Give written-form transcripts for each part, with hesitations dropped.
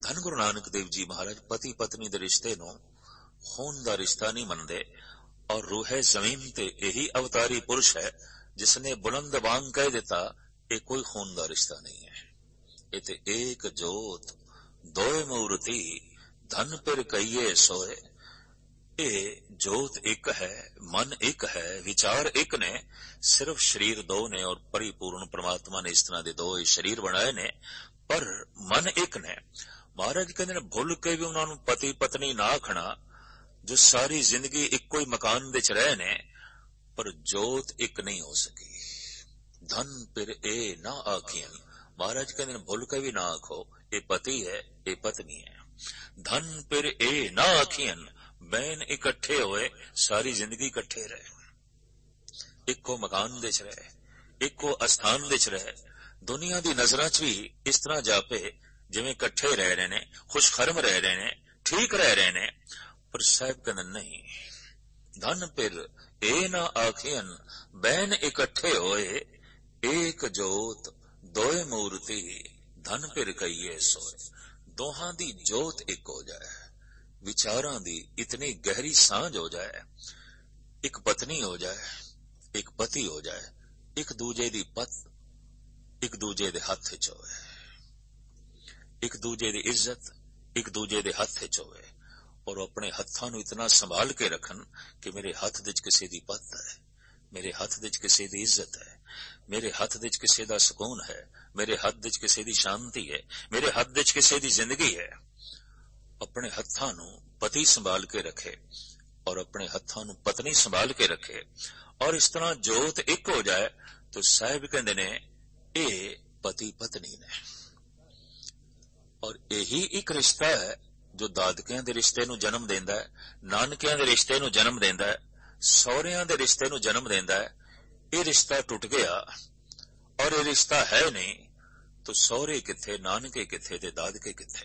धन गुरु नानक देव जी महाराज पति पत्नी दे रिश्ते नूं खून दा रिश्ता नहीं मनदे और रूहे जमीन ते यही अवतारी पुरुष है जिसने बुलंद बांग कह दिता ये कोई खून दा रिश्ता नहीं है। ये ते एक जोत दोए मूर्ति धन पिर कहिए सोए। ये जोत एक है, मन एक है, विचार एक ने, सिर्फ शरीर दो ने और परिपूर्ण परमात्मा ने इस तरह दे दो शरीर बनाए ने, पर मन एक ने। महाराज कहते ने भुल के भी उन्होंने पति पत्नी ना आखना जो सारी जिंदगी इको ही मकान दे च रहे ने, पर जोत एक नहीं हो सकी। धन पिर ए ना आखियन, महाराज कहते भुल के भी ना आखो ये पति है ये पत्नी है। धन पिर ए ना आखियन, बैन इकट्ठे होए सारी जिंदगी इकट्ठे रहे, इको मकान दे च रहे, इको अस्थान दे च रहे, दुनिया दी नजरां च भी इस तरह जापे जिवें इकट्ठे रह रहे ने, खुशखरम रह रहे ने, ठीक रह रहे ने। पर साहब कहते नहीं, धन पिर ए ना आखियन, बैन इकट्ठे होए एक जोत दोए मूर्ति धन पिर कहिए सोए। दोहां दी जोत एक हो जाए, विचारां दी इतनी गहरी सांझ हो जाए, एक पत्नी हो जाए, एक पति हो जाए, एक दूजे दी पत एक दूजे दे हथ विच होवे, एक दूजे दी इज्जत एक दूजे दे हथ विच होवे, और अपने हत्थां नूं इतना संभाल के रखन कि मेरे हथ विच किसी दी पत है, मेरे हथ विच किसी दी इज्जत है, मेरे हथ विच किसी दा सुकून है, मेरे हथ विच किसी दी शांति है, मेरे हथ विच किसी दी जिंदगी है। अपने हत्थां नूं पति संभाल के रखे और अपने हत्थां नूं पत्नी संभाल के रखे, और इस तरह जोत एक हो जाए तो साहिब कहंदे ने ए पति पत्नी ने। और यही एक रिश्ता है जो दादकियां दे रिश्ते नूं जन्म देंदा है, नानकियां दे रिश्ते नूं जन्म देंदा है, सौहरियां दे रिश्ते नूं जन्म देंदा है। ये रिश्ता टुट गया और ये रिश्ता है नहीं तो सौहरे किथे, नानके किथे ते दादके किथे।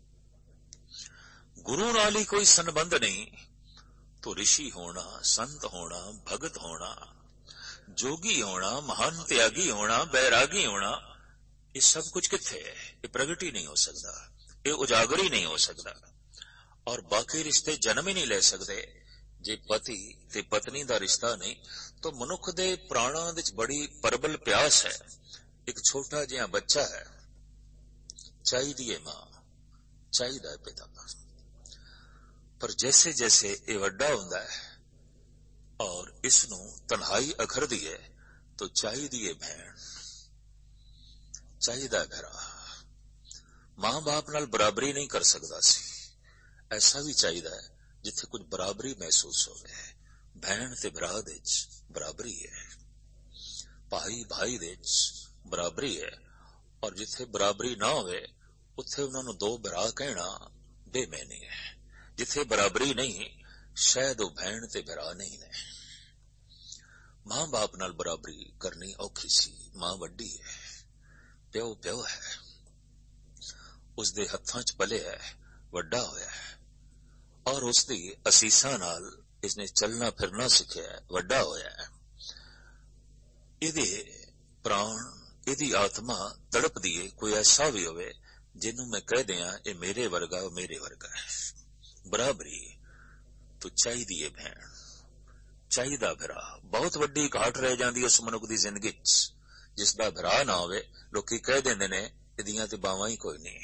गुरु नाल ही कोई संबंध नहीं तो ऋषि होना, संत होना, भगत होना, जोगी होना, महान त्यागी होना, बैरागी होना, ये सब कुछ किथे है? ये प्रगट ही नहीं हो सकता, ये उजागर ही नहीं हो सकता। और बाकी रिश्ते जन्म ही नहीं ले सकते जे पति ते पत्नी दा रिश्ता नहीं। तो मनुख दे प्राणां विच बड़ी प्रबल प्यास है। एक छोटा जिहा बच्चा है, चाहिदी है मां, चाहिदा है पिता, पर जैसे जैसे ये वड्डा हुंदा है और इसनूं तन्हाई अखरदी है तो चाहिदी है भैण, चाहिदा है भरा। मां बाप नाल बराबरी नहीं कर सकदा सी, ऐसा भी चाहिदा है जिथे कुछ बराबरी महसूस होवे। भैण ते भरा दे विच बराबरी है, भाई भाई दे विच बराबरी है, और जिथे बराबरी ना होवे उत्थे उन्हां नूं दो भरा कहना बेमैनी है। जिथे बराबरी नहीं शायद वो भैण ते भरा नहीं ने। मां बाप नाल बराबरी करनी औखी सी, मां वड्डी है, प्यो प्यो है, उसदे हत्थां च पले है, वड्डा होया है, और उसदी असीसां नाल इसने चलना फिरना सीखिया है, वड्डा होया है। इहदे प्राण, इहदी आत्मा तड़पदी है, कोई ऐसा भी होवे जिन्नू मैं कह दियां ये मेरे वर्गा, मेरे वर्गा है। बराबरी तो चाहिदी है भैण, चाहिदा भरा। बहुत वड्डी घाट रह जांदी उस मनुख दी जिंदगी च जिसदा भरा ना होवे। लोकी कह देंदे ने इहदियां ते बावां ही कोई नहीं,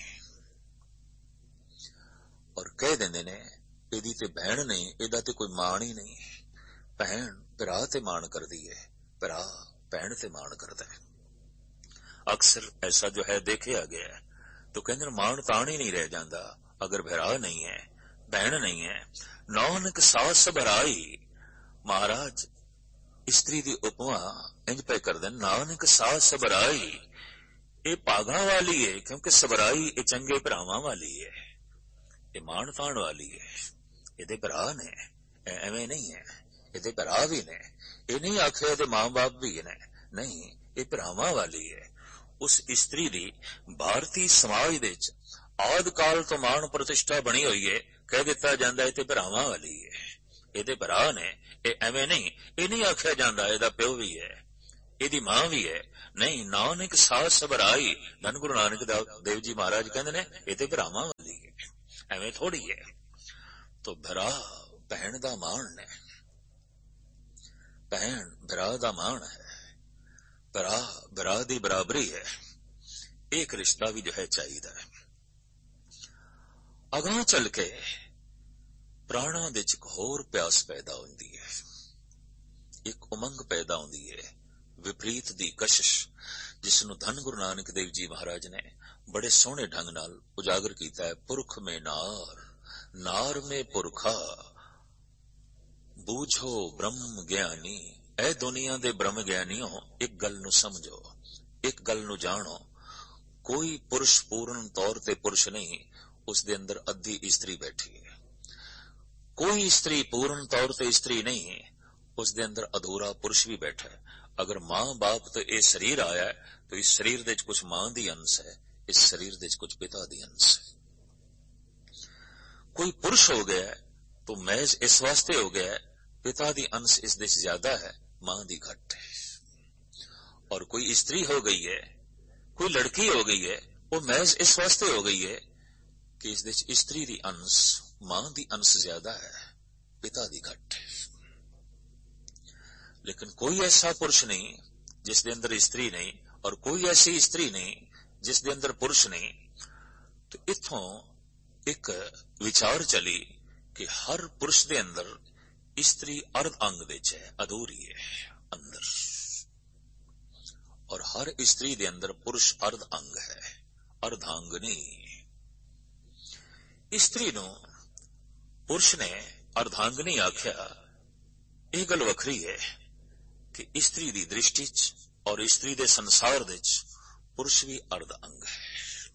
और कह देंदे ने इहदी ते भैण नहीं, इहदा ते कोई मान ही नहीं। भैण भरा ते मान करदी है, भरा भैण ते मान करदा है। अक्सर ऐसा जो है देखा गया है। तो कहंदे मान तान ही नहीं रह जांदा अगर भरा नहीं है, भैण नहीं है। नानक सास भराई, महाराज स्त्री दी उपमा इंज पे कर देन, नानक सास भराई ये भागा वाली है, क्योंकि सबराई ये चंगे भरावां वाली है, ये मान तान वाली है। ये भरा ने एवं नहीं है, ये भरा भी ने, ये नहीं आखे ये मां बाप भी ने, नहीं, ये भरावां वाली है। उस स्त्री दी भारतीय समाज दे आद काल तो मान प्रतिष्ठा बनी हुई है, कह दिता जांदा ये भरावां वाली है, ये भरा ने, ये एवं नहीं, ये नहीं आख्या जांदा इहदा प्यो भी है, ਇਹਦੀ ਮਾਂ ਵੀ ਹੈ। ਨਹੀਂ, ਨਾਨਕ ਸਾਧ ਸਬਰਾਈ, ਧੰਨ ਗੁਰੂ ਨਾਨਕ ਦੇਵ ਜੀ ਮਹਾਰਾਜ ਕਹਿੰਦੇ ਨੇ ਇਹ ਤੇ ਭਰਾਵਾਂ ਵਾਲੀ ਹੈ, ਐਵੇਂ ਥੋੜੀ ਹੈ। ਤੋ ਭਰਾ ਭੈਣ ਦਾ ਮਾਣ ਨੇ, ਭੈਣ ਭਰਾ ਦਾ ਮਾਣ ਹੈ, ਭਰਾ ਭਰਾ ਦੀ ਬਰਾਬਰੀ ਹੈ। ਇੱਕ ਰਿਸ਼ਤਾ ਵੀ ਜੋ ਹੈ ਚਾਹੀਦਾ ਹੈ। ਅਗਾਂਹ ਚੱਲ ਕੇ ਪ੍ਰਾਣਾਂ ਦੇ ਚ ਇੱਕ ਹੋਰ ਪਿਆਸ ਪੈਦਾ ਹੁੰਦੀ ਹੈ, ਇੱਕ ਉਮੰਗ ਪੈਦਾ ਹੁੰਦੀ ਹੈ, ਵਿਪਰੀਤ ਦੀ ਕਸ਼ਿਸ਼, ਜਿਸ ਨੂੰ ਧੰਨ ਗੁਰੂ ਨਾਨਕ ਦੇਵ ਜੀ ਮਹਾਰਾਜ ਨੇ ਬੜੇ ਸੋਹਣੇ ਢੰਗ ਨਾਲ ਉਜਾਗਰ ਕੀਤਾ ਹੈ। ਪੁਰਖ ਮੇ ਨਾਰ, ਨਾਰ ਮੇ ਪੁਰਖਾ, ਬੂਝੋ ਬ੍ਰਹਮ ਗਿਆਨੀ। ਐ ਦੁਨੀਆ ਦੇ ਬ੍ਰਹਮ ਗਿਆਨੀਓ, ਇੱਕ ਗੱਲ ਨੂੰ ਸਮਝੋ, ਇੱਕ ਗੱਲ ਨੂੰ ਜਾਣੋ, ਕੋਈ ਪੁਰਸ਼ ਪੂਰਨ ਤੌਰ ਤੇ ਪੁਰਸ਼ ਨਹੀਂ, ਉਸ ਦੇ ਅੰਦਰ ਅੱਧੀ ਇਸਤਰੀ ਬੈਠੀ ਹੈ। ਕੋਈ ਇਸਤਰੀ ਪੂਰਨ ਤੌਰ ਤੇ ਇਸਤਰੀ ਨਹੀਂ, ਉਸ ਦੇ ਅੰਦਰ ਅਧੂਰਾ ਪੁਰਸ਼ ਵੀ ਬੈਠਾ ਹੈ। ਅਗਰ ਮਾਂ ਬਾਪ ਤੋਂ ਇਹ ਸਰੀਰ ਆਇਆ ਤਾਂ ਇਸ ਸਰੀਰ ਦੇ ਵਿੱਚ ਕੁਝ ਮਾਂ ਦੀ ਅੰਸ਼ ਹੈ, ਇਸ ਸਰੀਰ ਦੇ ਵਿੱਚ ਕੁਝ ਪਿਤਾ ਦੀ ਅੰਸ਼ ਹੈ। ਕੋਈ ਪੁਰਸ਼ ਹੋ ਗਿਆ तो महज इस वास्ते हो गया, पिता दी अंश इस देश ज्यादा है, मां दी घट है। और कोई स्त्री हो गई है, कोई लड़की हो गई है, वो महज इस वास्ते हो गई है कि इस देश स्त्री दी अंश, मां दी अंश ज्यादा है, पिता दी घट है। लेकिन कोई ऐसा पुरुष नहीं जिस दे अंदर स्त्री नहीं, और कोई ऐसी स्त्री नहीं जिस दे अंदर पुरुष नहीं। तो इत्थों एक विचार चली कि हर पुरुष दे अंदर स्त्री अर्ध अंग विच है, अधूरी है अंदर, और हर स्त्री दे अंदर पुरुष अर्ध अंग है, अर्धांगनी। स्त्री नूं पुरुष ने अर्धांगनी आख्या, यह गल वखरी है कि स्त्री दी दृष्टि च और स्त्री दे संसार दे पुरुष भी अर्ध अंग है।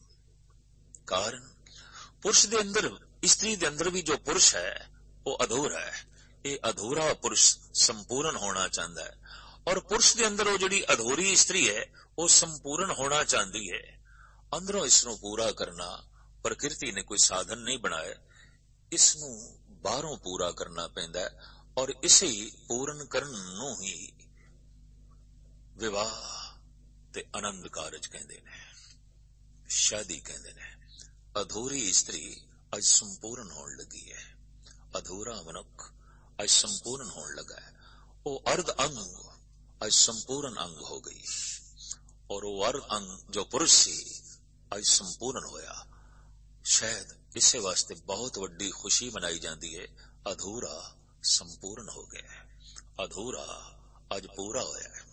कारण पुरुष दे अंदर, स्त्री दे अंदर भी जो पुरुष है वो अधूरा है। ये अधूरा पुरुष संपूर्ण होना चाहता है, और पुरुष दे अंदर वो जिहड़ी अधूरी स्त्री है वो संपूर्ण होना चाहती है। अंदरों इसनूं पूरा करना प्रकृति ने कोई साधन नहीं बनाया, इसनूं बाहरों पूरा करना पैंदा है, और इसे पूर्ण करन नूं ही विवाह ते आनंद कारज कहंदे ने, शादी कहंदे ने। अधूरी स्त्री आज संपूर्ण होने लगी है, अधूरा मनुख आज संपूर्ण होने लगा है। वो अर्ध अंग आज संपूर्ण अंग हो गई, और वो अर्ध अंग जो पुरुष सी आज संपूर्ण होया। शायद इसे वास्ते बहुत वड्डी खुशी मनाई जाती है, अधूरा संपूर्ण हो गया है, अधूरा आज पूरा होया है।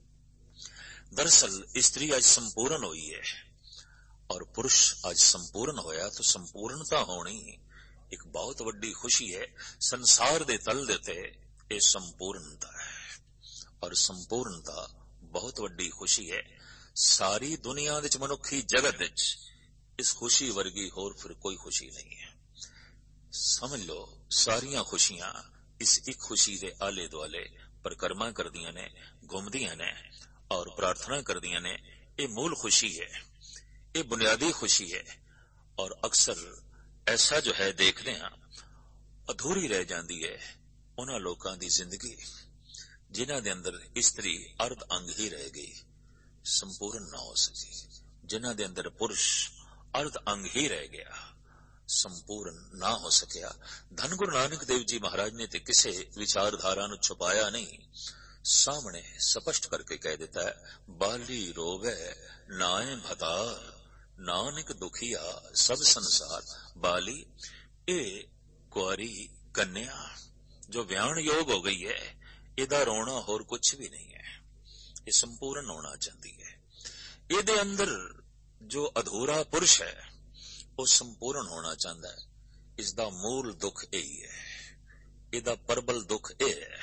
दरअसल स्त्री आज संपूर्ण हुई है और पुरुष आज संपूर्ण होया, तो संपूर्णता होनी एक बहुत वड्डी खुशी है। संसार दे तल देते ये संपूर्णता है, और संपूर्णता बहुत वड्डी खुशी है। सारी दुनिया दे मनुखी जगत विच इस खुशी वर्गी होर फिर कोई खुशी नहीं है। समझ लो, सारियां खुशियां इस एक खुशी दे आले दुआले परिक्रमा करदियां ने, घूमदियां ने और प्रार्थना करदियां ने। ये मूल खुशी है, ये बुनियादी खुशी है। और अक्सर ऐसा जो है देखने अधूरी रह जाती है उन्हां लोकां दी जिंदगी जिन्हां दे अंदर स्त्री अर्ध अंग ही रह गई, संपूर्ण ना हो सकी। जिन्हां दे अंदर पुरुष अर्ध अंग ही रह गया, संपूर्ण ना हो सकिया। धन गुरु नानक देव जी महाराज ने ते किसे विचारधारा नूं छुपाया नहीं, सामने स्पष्ट करके कह देता है, बाली रोवे नाए भतार, नानक दुखिया सब संसार। बाली ए कुआरी कन्या जो व्याण योग हो गई है, इहदा रोना होर कुछ भी नहीं है, ये संपूर्ण होना चाहती है। इहदे अंदर जो अधूरा पुरुष है वो संपूर्ण होना चाहता है। इसदा मूल दुख यही है, इहदा प्रबल दुख यह है।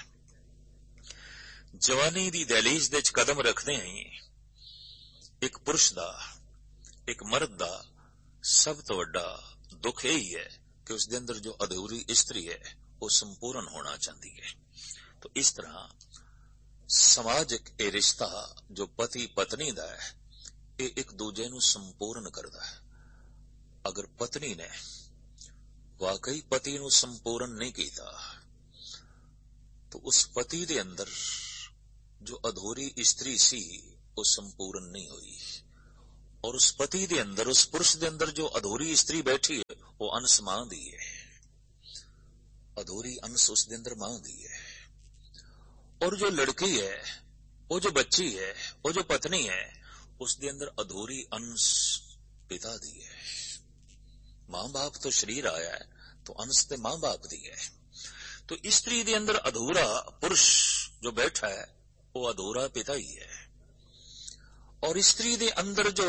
जवानी दी दहलीज दे कदम रखदे ही एक पुरुष दा, एक मर्द दा सब तो वड्डा दुख यही है कि उसके अंदर जो अधूरी स्त्री है वो संपूर्ण होना चाहती है। तो इस तरह समाजिक ये रिश्ता जो पति पत्नी दा है, ये एक दूजे नूं संपूर्ण करदा है। अगर पत्नी ने वाकई पति नूं संपूर्ण नहीं कीता तो उस पति दे अंदर जो अधूरी स्त्री सी वो संपूर्ण नहीं हुई, और उस पति दे अंदर, उस पुरुष दे अंदर जो अधूरी स्त्री बैठी है वो अंश मां दी है, अधूरी अंश उस दे अंदर मां दी है। और जो लड़की है, वो जो बच्ची है, वो जो पत्नी है, उस दे अंदर अधूरी अंश पिता दी है। मां बाप तो शरीर आया है तो अंश ते मां बाप दी है। तो स्त्री दे अंदर अधूरा पुरुष जो बैठा है वो अधूरा पिता ही है, और स्त्री दे अंदर जो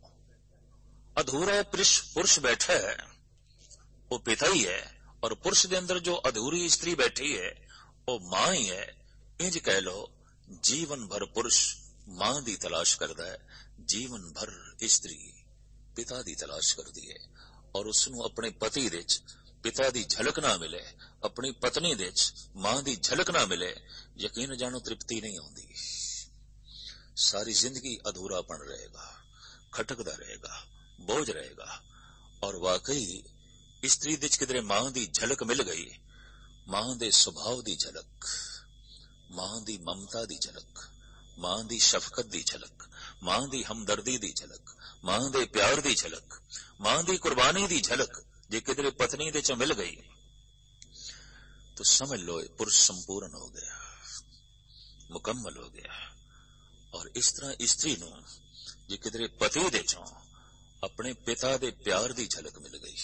अधूरा पुरुष बैठा है वो पिता ही है, और पुरुष दे अंदर जो अधूरी स्त्री बैठी है वो मां ही है। इंज कह लो, जीवन भर पुरुष मां दी तलाश करदा है, जीवन भर स्त्री पिता दी तलाश करदी है, और उसनू अपने पति दे पिता दी झलक ना मिले, अपनी पत्नी दे मां दी झलक ना मिले, यकीन जानो तृप्ति नहीं आउंदी। सारी जिंदगी अधूरापन रहेगा, खटकदा रहेगा, बोझ रहेगा। और वाकई स्त्री दे किधरे मां दी झलक मिल गई, मां दे सुभाव दी झलक, मां दी ममता दी झलक, मां दी शफकत दी झलक, मां दी हमदर्दी दी झलक, मां दे प्यार दी झलक, मां दी कुर्बानी दी झलक जे किधरे पत्नी दे च मिल गई तो समझ लो पुरुष संपूर्ण हो गया, मुकम्मल हो गया। और इस तरह स्त्री नू जे किधरे पति दे चों अपने पिता दे प्यार दी झलक मिल गई।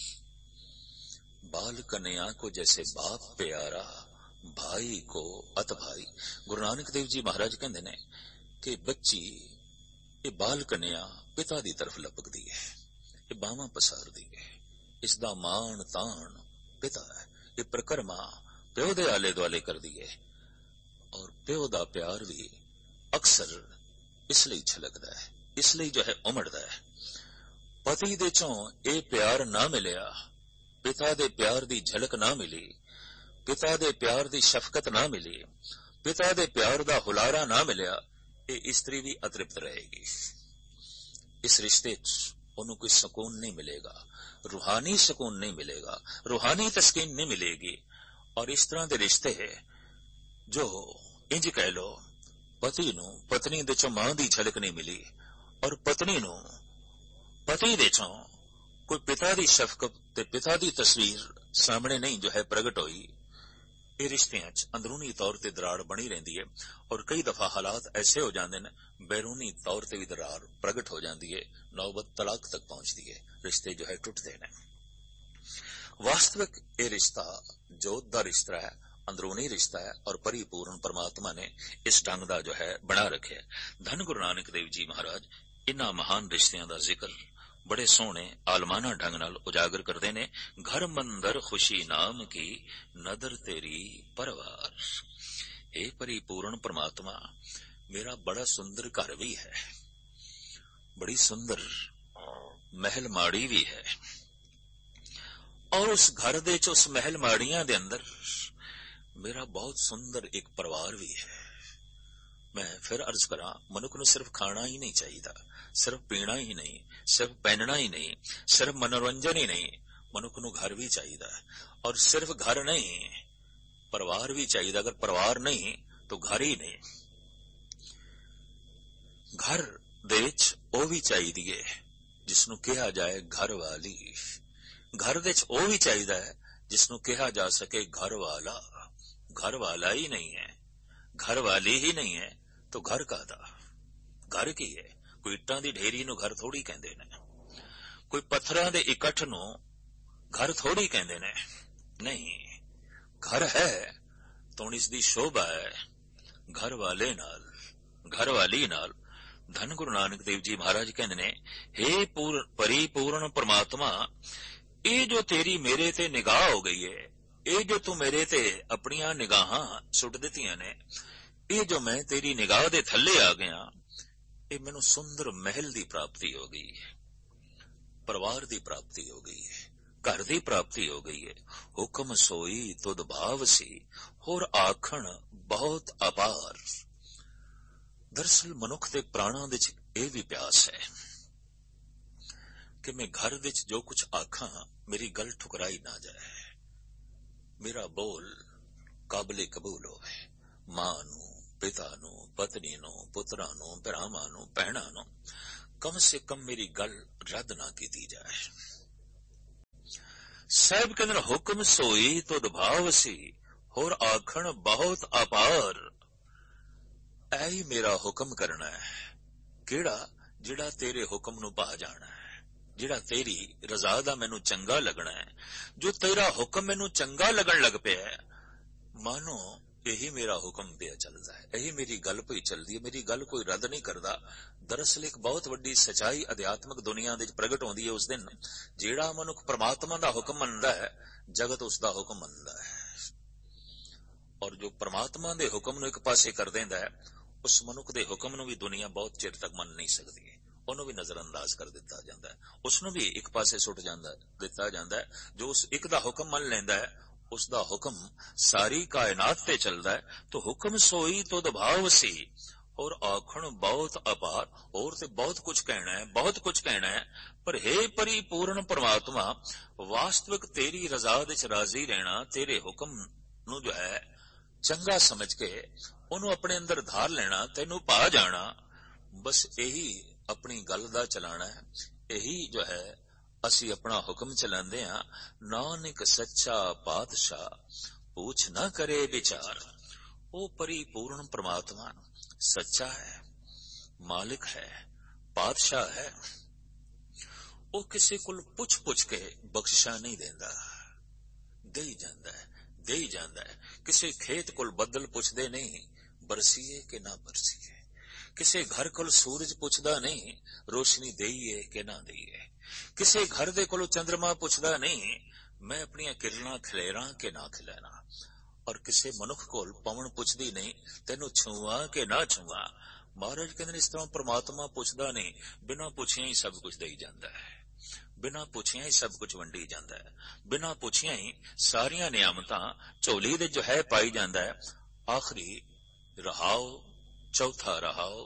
बाल कन्या को जैसे बाप प्यारा, भाई को अत भाई। गुरु नानक देव जी महाराज कहते ने कि बच्ची ये बाल कन्या पिता दी तरफ लपकदी है, ये बावां पसार दी है, इसदा मान तान पिता है, ये प्रकरमा प्यो दे आले दुआले कर दी है। और प्यो दा प्यार भी अक्सर इसलिए छलकदा है, इसलिए जो है उमड़दा है। पति दे चों ये प्यार ना मिलिया, पिता दे प्यार दी झलक ना मिली, पिता दे प्यार दी शफकत ना मिली, पिता दे प्यार दा हुलारा ना मिलिया, ये स्त्री भी अतृप्त रहेगी। इस रिश्ते उन्हें कोई सुकून नहीं मिलेगा, रूहानी सुकून नहीं मिलेगा, रूहानी तस्कीन नहीं मिलेगी। और इस तरह के रिश्ते है जो इंज कह लो, पति नू पत्नी दे चों मां दी झलक नहीं मिली, और पत्नी नू पति दे चों कोई पिता दी शफकत ते पिता दी तस्वीर सामने नहीं जो है प्रगट हुई। ये रिश्तियां अंदरूनी तौर ते दरार बनी रहती है, और कई दफा हालात ऐसे हो जाते हैं बैरूनी तौर ते भी दरार प्रगट हो जाती है, नौबत तलाक तक पहुंचती है, रिश्ते जो है टुटते हैं। वास्तविक ये रिश्ता जोत दा रिश्ता है, अंदरूनी रिश्ता है, और परिपूर्ण परमात्मा ने इस ढंग दा जो है बना रखे। धन गुरु नानक देव जी महाराज इन्हां महान रिश्तियां दा जिक्र बड़े सोहने आलमाना ढंग नाल उजागर करते ने। घर मंदर खुशी नाम की नदर तेरी परवार। हे परिपूर्ण परमात्मा, मेरा बड़ा सुंदर घर भी है, बड़ी सुंदर महल माड़ी भी है, और उस घर दे च उस महल माड़ियां दे अंदर मेरा बहुत सुंदर एक परिवार भी है। मैं फिर अर्ज करा, मनुख नूं सिर्फ खाना ही नहीं चाहिए, सिर्फ पीना ही नहीं, सिर्फ पहनना ही नहीं, सिर्फ मनोरंजन ही नहीं, मनुख नूं घर भी चाहिए। और सिर्फ घर नहीं, परिवार भी चाहिए। अगर परिवार नहीं तो घर ही नहीं। घर दे विच ओ भी चाहिए जिसनों कहा जाए घर वाली, घर दे विच ओ भी चाहिए जिसनों कहा जा सके घर वाला। घर वाला ही नहीं है, घर वाली ही नहीं है तो घर कादा? घर की है? कोई इट्टां दी ढेरी नूं घर थोड़ी कहंदे ने, कोई पत्थरां दे इकट्ठ नूं घर थोड़ी कहंदे ने। नहीं, घर है तो इसदी शोभा है घर वाले नाल, घर वाली नाल। धन गुरु नानक देव जी महाराज कहंदे ने, हे परिपूर्ण परमात्मा, ये जो तेरी मेरे ते निगाह हो गई है, ये जो तू मेरे ते अपनियां निगाहां सुट दित्तियां ने, ये जो मैं तेरी निगाह दे थल्ले आ गया, ये मैनू सुंदर महल दी प्राप्ति हो गई है, परिवार दी प्राप्ति हो गई है, घर दी प्राप्ति हो गई है। हुक्म सोई तुद भाव सी, होर आखण बहुत अपार। दरअसल मनुख दे प्राणां दे ये भी प्यास है कि मैं घर दे जो कुछ आखा मेरी गल ठुकराई ना जाए, मेरा बोल काबिले कबूल होवे। मां नू, पिता नूं, पत्नी नूं, पुत्रां नूं, भरावां नूं, भैणां नूं कम से कम मेरी गल रद्द ना की जाए। साहिब कहते हुक्म सोई तो दभाव सी, होर आखण बहुत अपार। ऐ ही मेरा हुक्म करना है, किहड़ा जिहड़ा तेरे हुक्म नूं भा जाना है, जिहड़ा तेरी रजा दा मैनू चंगा लगना है। जो तेरा हुक्म मैनू चंगा लगन लग पिया है, मानो यही मेरा हुक्म पिया चलता है, यही मेरी गल पई चलती है, मेरी गल कोई रद्द नहीं करता। दरअसल एक बहुत वड्डी सच्चाई अध्यात्मक दुनिया दे प्रगट होंदी है उस दिन, जेड़ा मनुख परमात्मा दा हुक्म मनदा है, जगत उसदा हुक्म मनदा है। और जो परमात्मा दे हुक्म नूं एक पासे कर देंदा है, उस मनुख दे हुक्म नूं भी दुनिया बहुत चिर तक मन नहीं सकती, ਉਹਨੂੰ भी नजरअंदाज कर दिता जाता है, उसनूं भी एक पासे सुट दिता जाता है। जो उस एक दा हुक्म मन लैंदा है, उसदा हुक्म सारी कायनात ते चलदा है। तो हुक्म सोई तो दबाव सी, और आखण बहुत अपार। और ते बहुत कुछ कहना है, बहुत कुछ कहना है, पर हे परिपूर्ण परमात्मा, वास्तविक तेरी रजा दे च राजी रहना, तेरे हुक्म नूं जो है चंगा समझ के ਉਹਨੂੰ अपने अंदर धार लेना, तेनू पा जाना, बस यही अपनी गल दा चलाना है। यही जो है असी अपना हुक्म चलाते हैं। नानक सच्चा पातशाह पूछ न करे विचार। वो परिपूर्ण परमात्मा सच्चा है, मालिक है, पातशाह है। वो किसी को पुछ पुछ के बख्शिशा नहीं देंदा, दे ही जांदा है, दे ही जांदा है। किसी खेत को बदल पुछदे नहीं, बरसीए कि ना बरसीए। किसी घर को सूरज पुछदा नहीं, रोशनी देईए कि ना देईए। किसी घर दे कोल चंद्रमा पुछदा नहीं, मैं अपनी किरणा खिलेरा कि ना खिलेरा। और किसी मनुख कोल पवन पुछदी नहीं, तेनू छुआ कि ना छुआ। महाराज कहते इस तरह परमात्मा पुछदा नहीं, बिना पुछिया ही सब कुछ देई जांदा है, बिना पुछिया ही सब कुछ वंडी जांदा है, बिना पुछिया ही सारिया नियामतां झोली दे जो है पाई जांदा है। आखिरी रहाओ, चौथा रहाओ,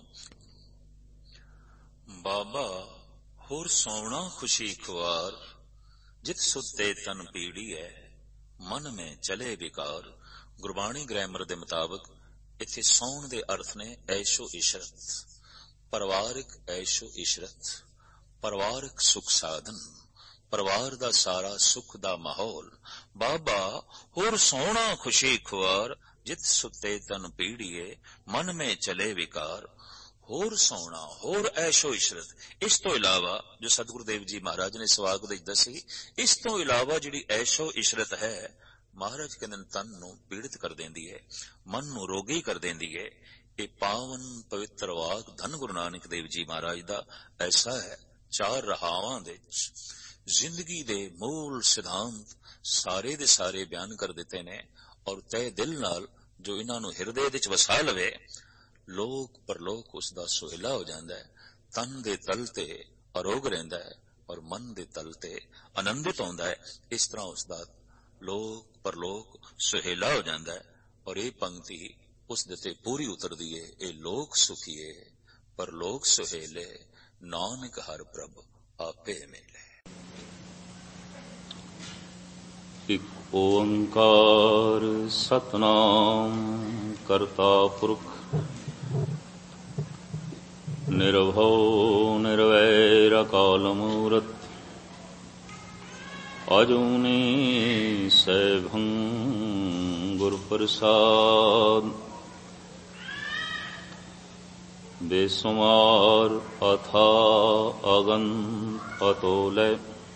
बाबा होर सौना खुशी खुआर, जित सुते तन पीड़ी है, मन में चले विकार। गुरबाणी ग्रामर दे मुताबिक इत्थे सौण दे अर्थ ने ऐशो इशरत, परिवारिक ऐशो इशरत, परिवारिक सुख साधन, परिवार दा सारा सुख दा माहौल। बाबा होर सौना खुशी खुआर, जित सुते तन पीड़िए, मन में चले विकार। होर सौना, होर ऐशो इशरत। इस तो इलावा जो सतगुरुदेव जी महाराज ने सवाग दे दसी, इस तो इलावा जिहड़ी ऐशो इशरत है, महाराज कहंदे तन नूं पीड़ित कर देंदी है, मन नूं रोगी कर देंदी है। ये पावन पवित्र वाक धन गुरु नानक देव जी महाराज दा ऐसा है। चार रहावां दे जिंदगी दे मूल सिद्धांत सारे दे सारे बयान कर दिते ने। और तय दिल नाल जो इन्हां नूं हिरदे विच वसा लवे, लोक परलोक उसदा सुहेला हो जांदा है। तन दे तल ते अरोग रहिंदा है और मन दे तल ते आनंदित होंदा है। इस तरह उसदा लोक परलोक सुहेला हो जांदा है। और ये पंक्ति उस दे ते पूरी उतरदी है, ए लोक सुखीए परलोक सुहेले, नानक हर प्रभ आपे मिले। इक ओंकार सतनाम करता पुरख, निर्भव निर्वैर अकाल मूरत, अजूनी सैभं गुर प्रसाद। बेसुमार अथा अगंत अतोलय,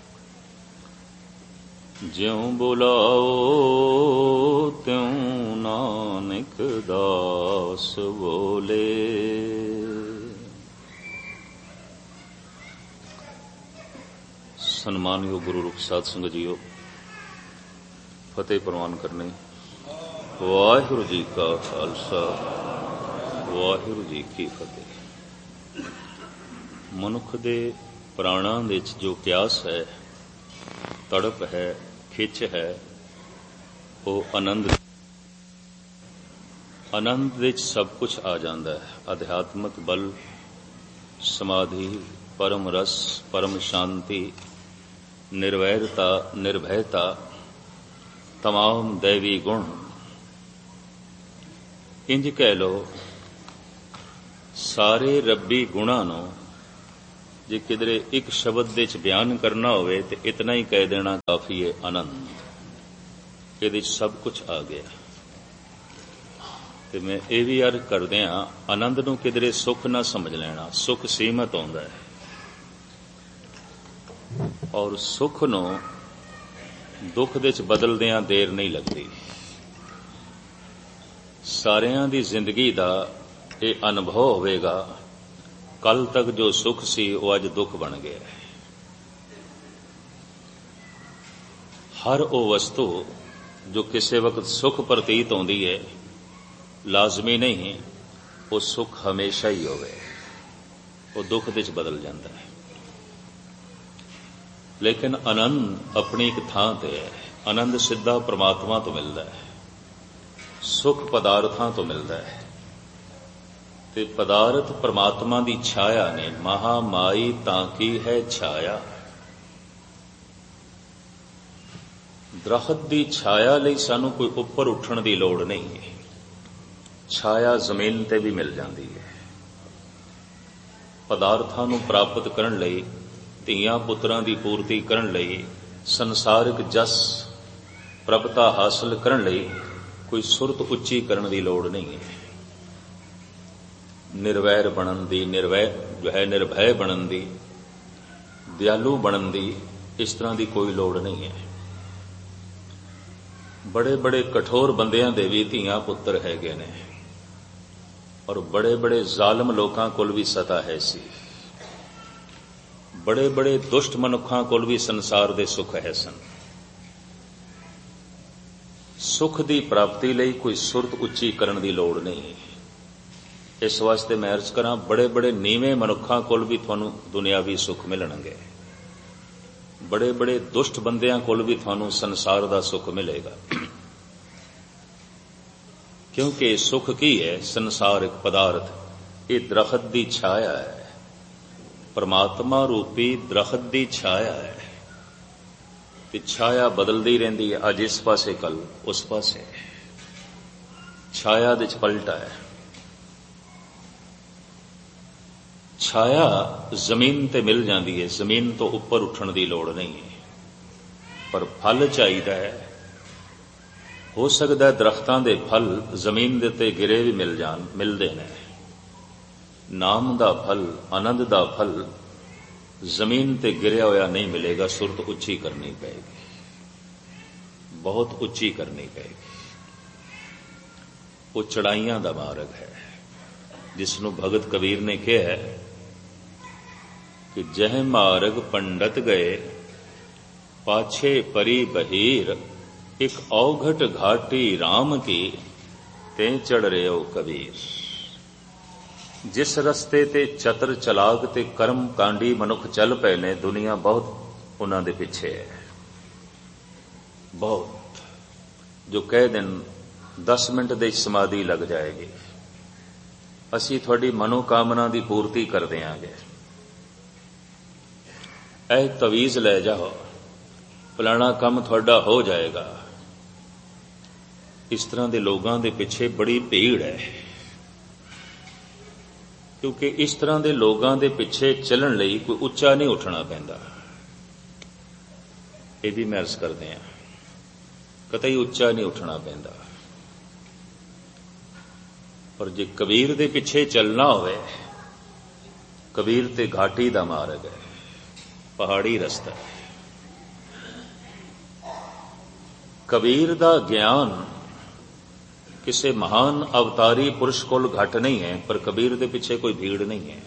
ज्यों बुलाओ त्यों नानक दास बोले। सन्मानयोग गुरु रूप साध संगत जीओ, फतेह प्रवान करने। वाहिगुरु जी का खालसा, वाहिगुरु जी की फतेह। मनुख दे प्राणां दे विच जो प्यास है, तड़प है, खिच है, वो आनंद विच सब कुछ आ जाता है। अध्यात्मक बल, समाधि, परम रस, परम शांति, निर्वैरता, निर्भयता, तमाम दैवी गुण ਇੰਜ ਕਹਿ ਲਓ, ਸਾਰੇ ਰੱਬੀ ਗੁਣਾਂ ਨੂੰ ਜੇ ਕਿਧਰੇ ਇੱਕ ਸ਼ਬਦ ਦੇ ਚ ਬਿਆਨ ਕਰਨਾ ਹੋਵੇ ਤੇ ਇਤਨਾ ਹੀ ਕਹਿ ਦੇਣਾ ਕਾਫੀ ਹੈ, ਆਨੰਦ। ਇਹਦੇ ਚ ਸਭ ਕੁਝ ਆ ਗਿਆ। ਤੇ ਮੈਂ ਇਹ ਵੀ ਅਰਜ਼ ਕਰਦਿਆਂ, ਆਨੰਦ ਨੂੰ ਕਿਧਰੇ ਸੁੱਖ ਨਾ ਸਮਝ ਲੈਣਾ। ਸੁੱਖ ਸੀਮਤ ਆਉਂਦਾ ਹੈ, ਔਰ ਸੁੱਖ ਨੂੰ ਦੁੱਖ ਦੇ ਚ ਬਦਲਦਿਆਂ ਦੇਰ ਨਹੀਂ ਲੱਗਦੀ। ਸਾਰਿਆਂ ਦੀ ਜ਼ਿੰਦਗੀ ਦਾ ਇਹ ਅਨੁਭਵ ਹੋਵੇਗਾ, ਕੱਲ ਤੱਕ ਜੋ ਸੁੱਖ ਸੀ ਉਹ ਅੱਜ ਦੁੱਖ ਬਣ ਗਿਆ। ਹਰ ਉਹ ਵਸਤੂ ਜੋ ਕਿਸੇ ਵਕਤ ਸੁੱਖ ਪ੍ਰਤੀਤ ਹੁੰਦੀ ਹੈ, ਲਾਜ਼ਮੀ ਨਹੀਂ ਉਹ ਸੁੱਖ ਹਮੇਸ਼ਾ ਹੀ ਹੋਵੇ, ਉਹ ਦੁੱਖ ਦੇ ਚ ਬਦਲ ਜਾਂਦਾ ਹੈ। ਲੇਕਿਨ ਆਨੰਦ ਆਪਣੀ ਇੱਕ ਥਾਂ ਤੇ ਹੈ। ਆਨੰਦ ਸਿੱਧਾ ਪ੍ਰਮਾਤਮਾ ਤੋਂ ਮਿਲਦਾ ਹੈ, ਸੁੱਖ ਪਦਾਰਥਾਂ ਤੋਂ ਮਿਲਦਾ ਹੈ। ਤੇ ਪਦਾਰਥ ਪ੍ਰਮਾਤਮਾ ਦੀ ਛਾਇਆ ਨੇ। ਮਹਾ ਮਾਈ ਤਾਂ ਕੀ ਹੈ ਛਾਇਆ। ਦਰਖਤ ਦੀ ਛਾਇਆ ਲਈ ਸਾਨੂੰ ਕੋਈ ਉੱਪਰ ਉੱਠਣ ਦੀ ਲੋੜ ਨਹੀਂ ਹੈ। ਛਾਇਆ ਜ਼ਮੀਨ ਤੇ ਵੀ ਮਿਲ ਜਾਂਦੀ ਹੈ। ਪਦਾਰਥਾਂ ਨੂੰ ਪ੍ਰਾਪਤ ਕਰਨ ਲਈ, ਧੀਆਂ ਪੁੱਤਰਾਂ ਦੀ ਪੂਰਤੀ ਕਰਨ ਲਈ, ਸੰਸਾਰਿਕ ਜਸ ਪ੍ਰਭਤਾ ਹਾਸਲ ਕਰਨ ਲਈ ਕੋਈ ਸੁਰਤ ਉੱਚੀ ਕਰਨ ਦੀ ਲੋੜ ਨਹੀਂ ਹੈ। ਨਿਰਵੈਰ ਬਣਨ ਦੀ, ਨਿਰਭੈ ਬਣਨ ਦੀ, ਦਿਆਲੂ ਬਣਨ ਦੀ, ਇਸ ਤਰ੍ਹਾਂ ਦੀ ਕੋਈ ਲੋੜ ਨਹੀਂ ਹੈ। ਬੜੇ ਬੜੇ ਕਠੋਰ ਬੰਦਿਆਂ ਦੇ ਵੀ ਧੀਆਂ ਪੁੱਤਰ ਹੈਗੇ ਨੇ, ਔਰ ਬੜੇ ਬੜੇ ਜ਼ਾਲਮ ਲੋਕਾਂ ਕੋਲ ਵੀ ਸਤਾ ਹੈ ਸੀ। ਬੜੇ ਬੜੇ ਦੁਸ਼ਟ ਮਨੁੱਖਾਂ ਕੋਲ ਵੀ ਸੰਸਾਰ ਦੇ ਸੁੱਖ ਹੈ ਸਨ। ਸੁੱਖ ਦੀ ਪ੍ਰਾਪਤੀ ਲਈ ਕੋਈ ਸੁਰਤ ਉੱਚੀ ਕਰਨ ਦੀ ਲੋੜ ਨਹੀਂ। ਇਸ ਵਾਸਤੇ ਮੈਂ ਅਰਜ਼ ਕਰਾਂ, ਬੜੇ ਬੜੇ ਨੀਵੇਂ ਮਨੁੱਖਾਂ ਕੋਲ ਵੀ ਤੁਹਾਨੂੰ ਦੁਨਿਆਵੀ ਸੁੱਖ ਮਿਲਣਗੇ। ਬੜੇ ਬੜੇ ਦੁਸ਼ਟ ਬੰਦਿਆਂ ਕੋਲ ਵੀ ਤੁਹਾਨੂੰ ਸੰਸਾਰ ਦਾ ਸੁੱਖ ਮਿਲੇਗਾ। ਕਿਉਂਕਿ ਇਹ ਸੁੱਖ ਕੀ ਹੈ? ਸੰਸਾਰਿਕ ਪਦਾਰਥ, ਇਹ ਦਰਖਤ ਦੀ ਛਾਇਆ ਹੈ। ਪਰਮਾਤਮਾ ਰੂਪੀ ਦਰਖਤ ਦੀ ਛਾਇਆ ਹੈ। ਤੇ ਛਾਇਆ ਬਦਲਦੀ ਰਹਿੰਦੀ ਹੈ, ਅੱਜ ਇਸ ਪਾਸੇ ਕੱਲ ਉਸ ਪਾਸੇ। ਛਾਇਆ ਦੇ ਚ ਪਲਟਾ ਹੈ। ਛਾਇਆ ਜ਼ਮੀਨ ਤੇ ਮਿਲ ਜਾਂਦੀ ਹੈ, ਜ਼ਮੀਨ ਤੋਂ ਉੱਪਰ ਉੱਠਣ ਦੀ ਲੋੜ ਨਹੀਂ ਹੈ। ਪਰ ਫਲ ਚਾਹੀਦਾ ਹੈ। ਹੋ ਸਕਦਾ ਹੈ ਦਰਖਤਾਂ ਦੇ ਫਲ ਜ਼ਮੀਨ ਦੇ ਉੱਤੇ ਗਿਰੇ ਵੀ ਮਿਲ ਜਾਣ, ਮਿਲਦੇ ਨੇ। ਨਾਮ ਦਾ ਫਲ, ਆਨੰਦ ਦਾ ਫਲ ਜ਼ਮੀਨ ਤੇ ਗਿਰਿਆ ਹੋਇਆ ਨਹੀਂ ਮਿਲੇਗਾ। ਸੁਰਤ ਉੱਚੀ ਕਰਨੀ ਪਏਗੀ, ਬਹੁਤ ਉੱਚੀ ਕਰਨੀ ਪਏਗੀ। ਉਹ ਚੜਾਈਆਂ ਦਾ ਮਾਰਗ ਹੈ, ਜਿਸ ਨੂੰ ਭਗਤ ਕਬੀਰ ਨੇ ਕਿਹਾ ਹੈ ਕਿ ਜਹ ਮਾਰਗ ਪੰਡਤ ਗਏ, ਪਾਛੇ ਪਰੀ ਬਹੀਰ, ਇੱਕ ਔਘਟ ਘਾਟੀ ਰਾਮ ਕੀ, ਤੇ ਚੜ ਰਿਓ ਕਬੀਰ। ਜਿਸ ਰਸਤੇ ਤੇ ਚਤਰ ਚਲਾਕ ਤੇ ਕਰਮ ਕਾਂਡੀ ਮਨੁੱਖ ਚੱਲ ਪਏ ਨੇ, ਦੁਨੀਆ ਬਹੁਤ ਉਹਨਾਂ ਦੇ ਪਿੱਛੇ ਹੈ। ਬਹੁਤ, ਜੋ ਕਹਿ ਦੇਣ 10 ਮਿੰਟ ਦੇ ਸਮਾਧੀ ਲੱਗ ਜਾਏਗੀ, ਅਸੀਂ ਤੁਹਾਡੀ ਮਨੋਕਾਮਨਾ ਦੀ ਪੂਰਤੀ ਕਰ ਦਿਆਂਗੇ, ਇਹ ਤਵੀਜ਼ ਲੈ ਜਾਓ, ਫਲਾਣਾ ਕੰਮ ਤੁਹਾਡਾ ਹੋ ਜਾਏਗਾ। ਇਸ ਤਰ੍ਹਾਂ ਦੇ ਲੋਕਾਂ ਦੇ ਪਿੱਛੇ ਬੜੀ ਭੀੜ ਹੈ, ਕਿਉਂਕਿ ਇਸ ਤਰ੍ਹਾਂ ਦੇ ਲੋਕਾਂ ਦੇ ਪਿੱਛੇ ਚੱਲਣ ਲਈ ਕੋਈ ਉੱਚਾ ਨਹੀਂ ਉੱਠਣਾ ਪੈਂਦਾ। ਇਹ ਵੀ ਮੈਂ ਅਰਜ਼ ਕਰਦੇ ਹਾਂ, ਕਤਈ ਉੱਚਾ ਨਹੀਂ ਉੱਠਣਾ ਪੈਂਦਾ। ਪਰ ਜੇ ਕਬੀਰ ਦੇ ਪਿੱਛੇ ਚੱਲਣਾ ਹੋਵੇ, ਕਬੀਰ ਤੇ ਘਾਟੀ ਦਾ ਮਾਰਗ ਹੈ, ਪਹਾੜੀ ਰਸਤਾ ਹੈ। ਕਬੀਰ ਦਾ ਗਿਆਨ ਕਿਸੇ ਮਹਾਨ ਅਵਤਾਰੀ ਪੁਰਸ਼ ਕੋਲ ਘੱਟ ਨਹੀਂ ਹੈ, ਪਰ ਕਬੀਰ ਦੇ ਪਿੱਛੇ ਕੋਈ ਭੀੜ ਨਹੀਂ ਹੈ।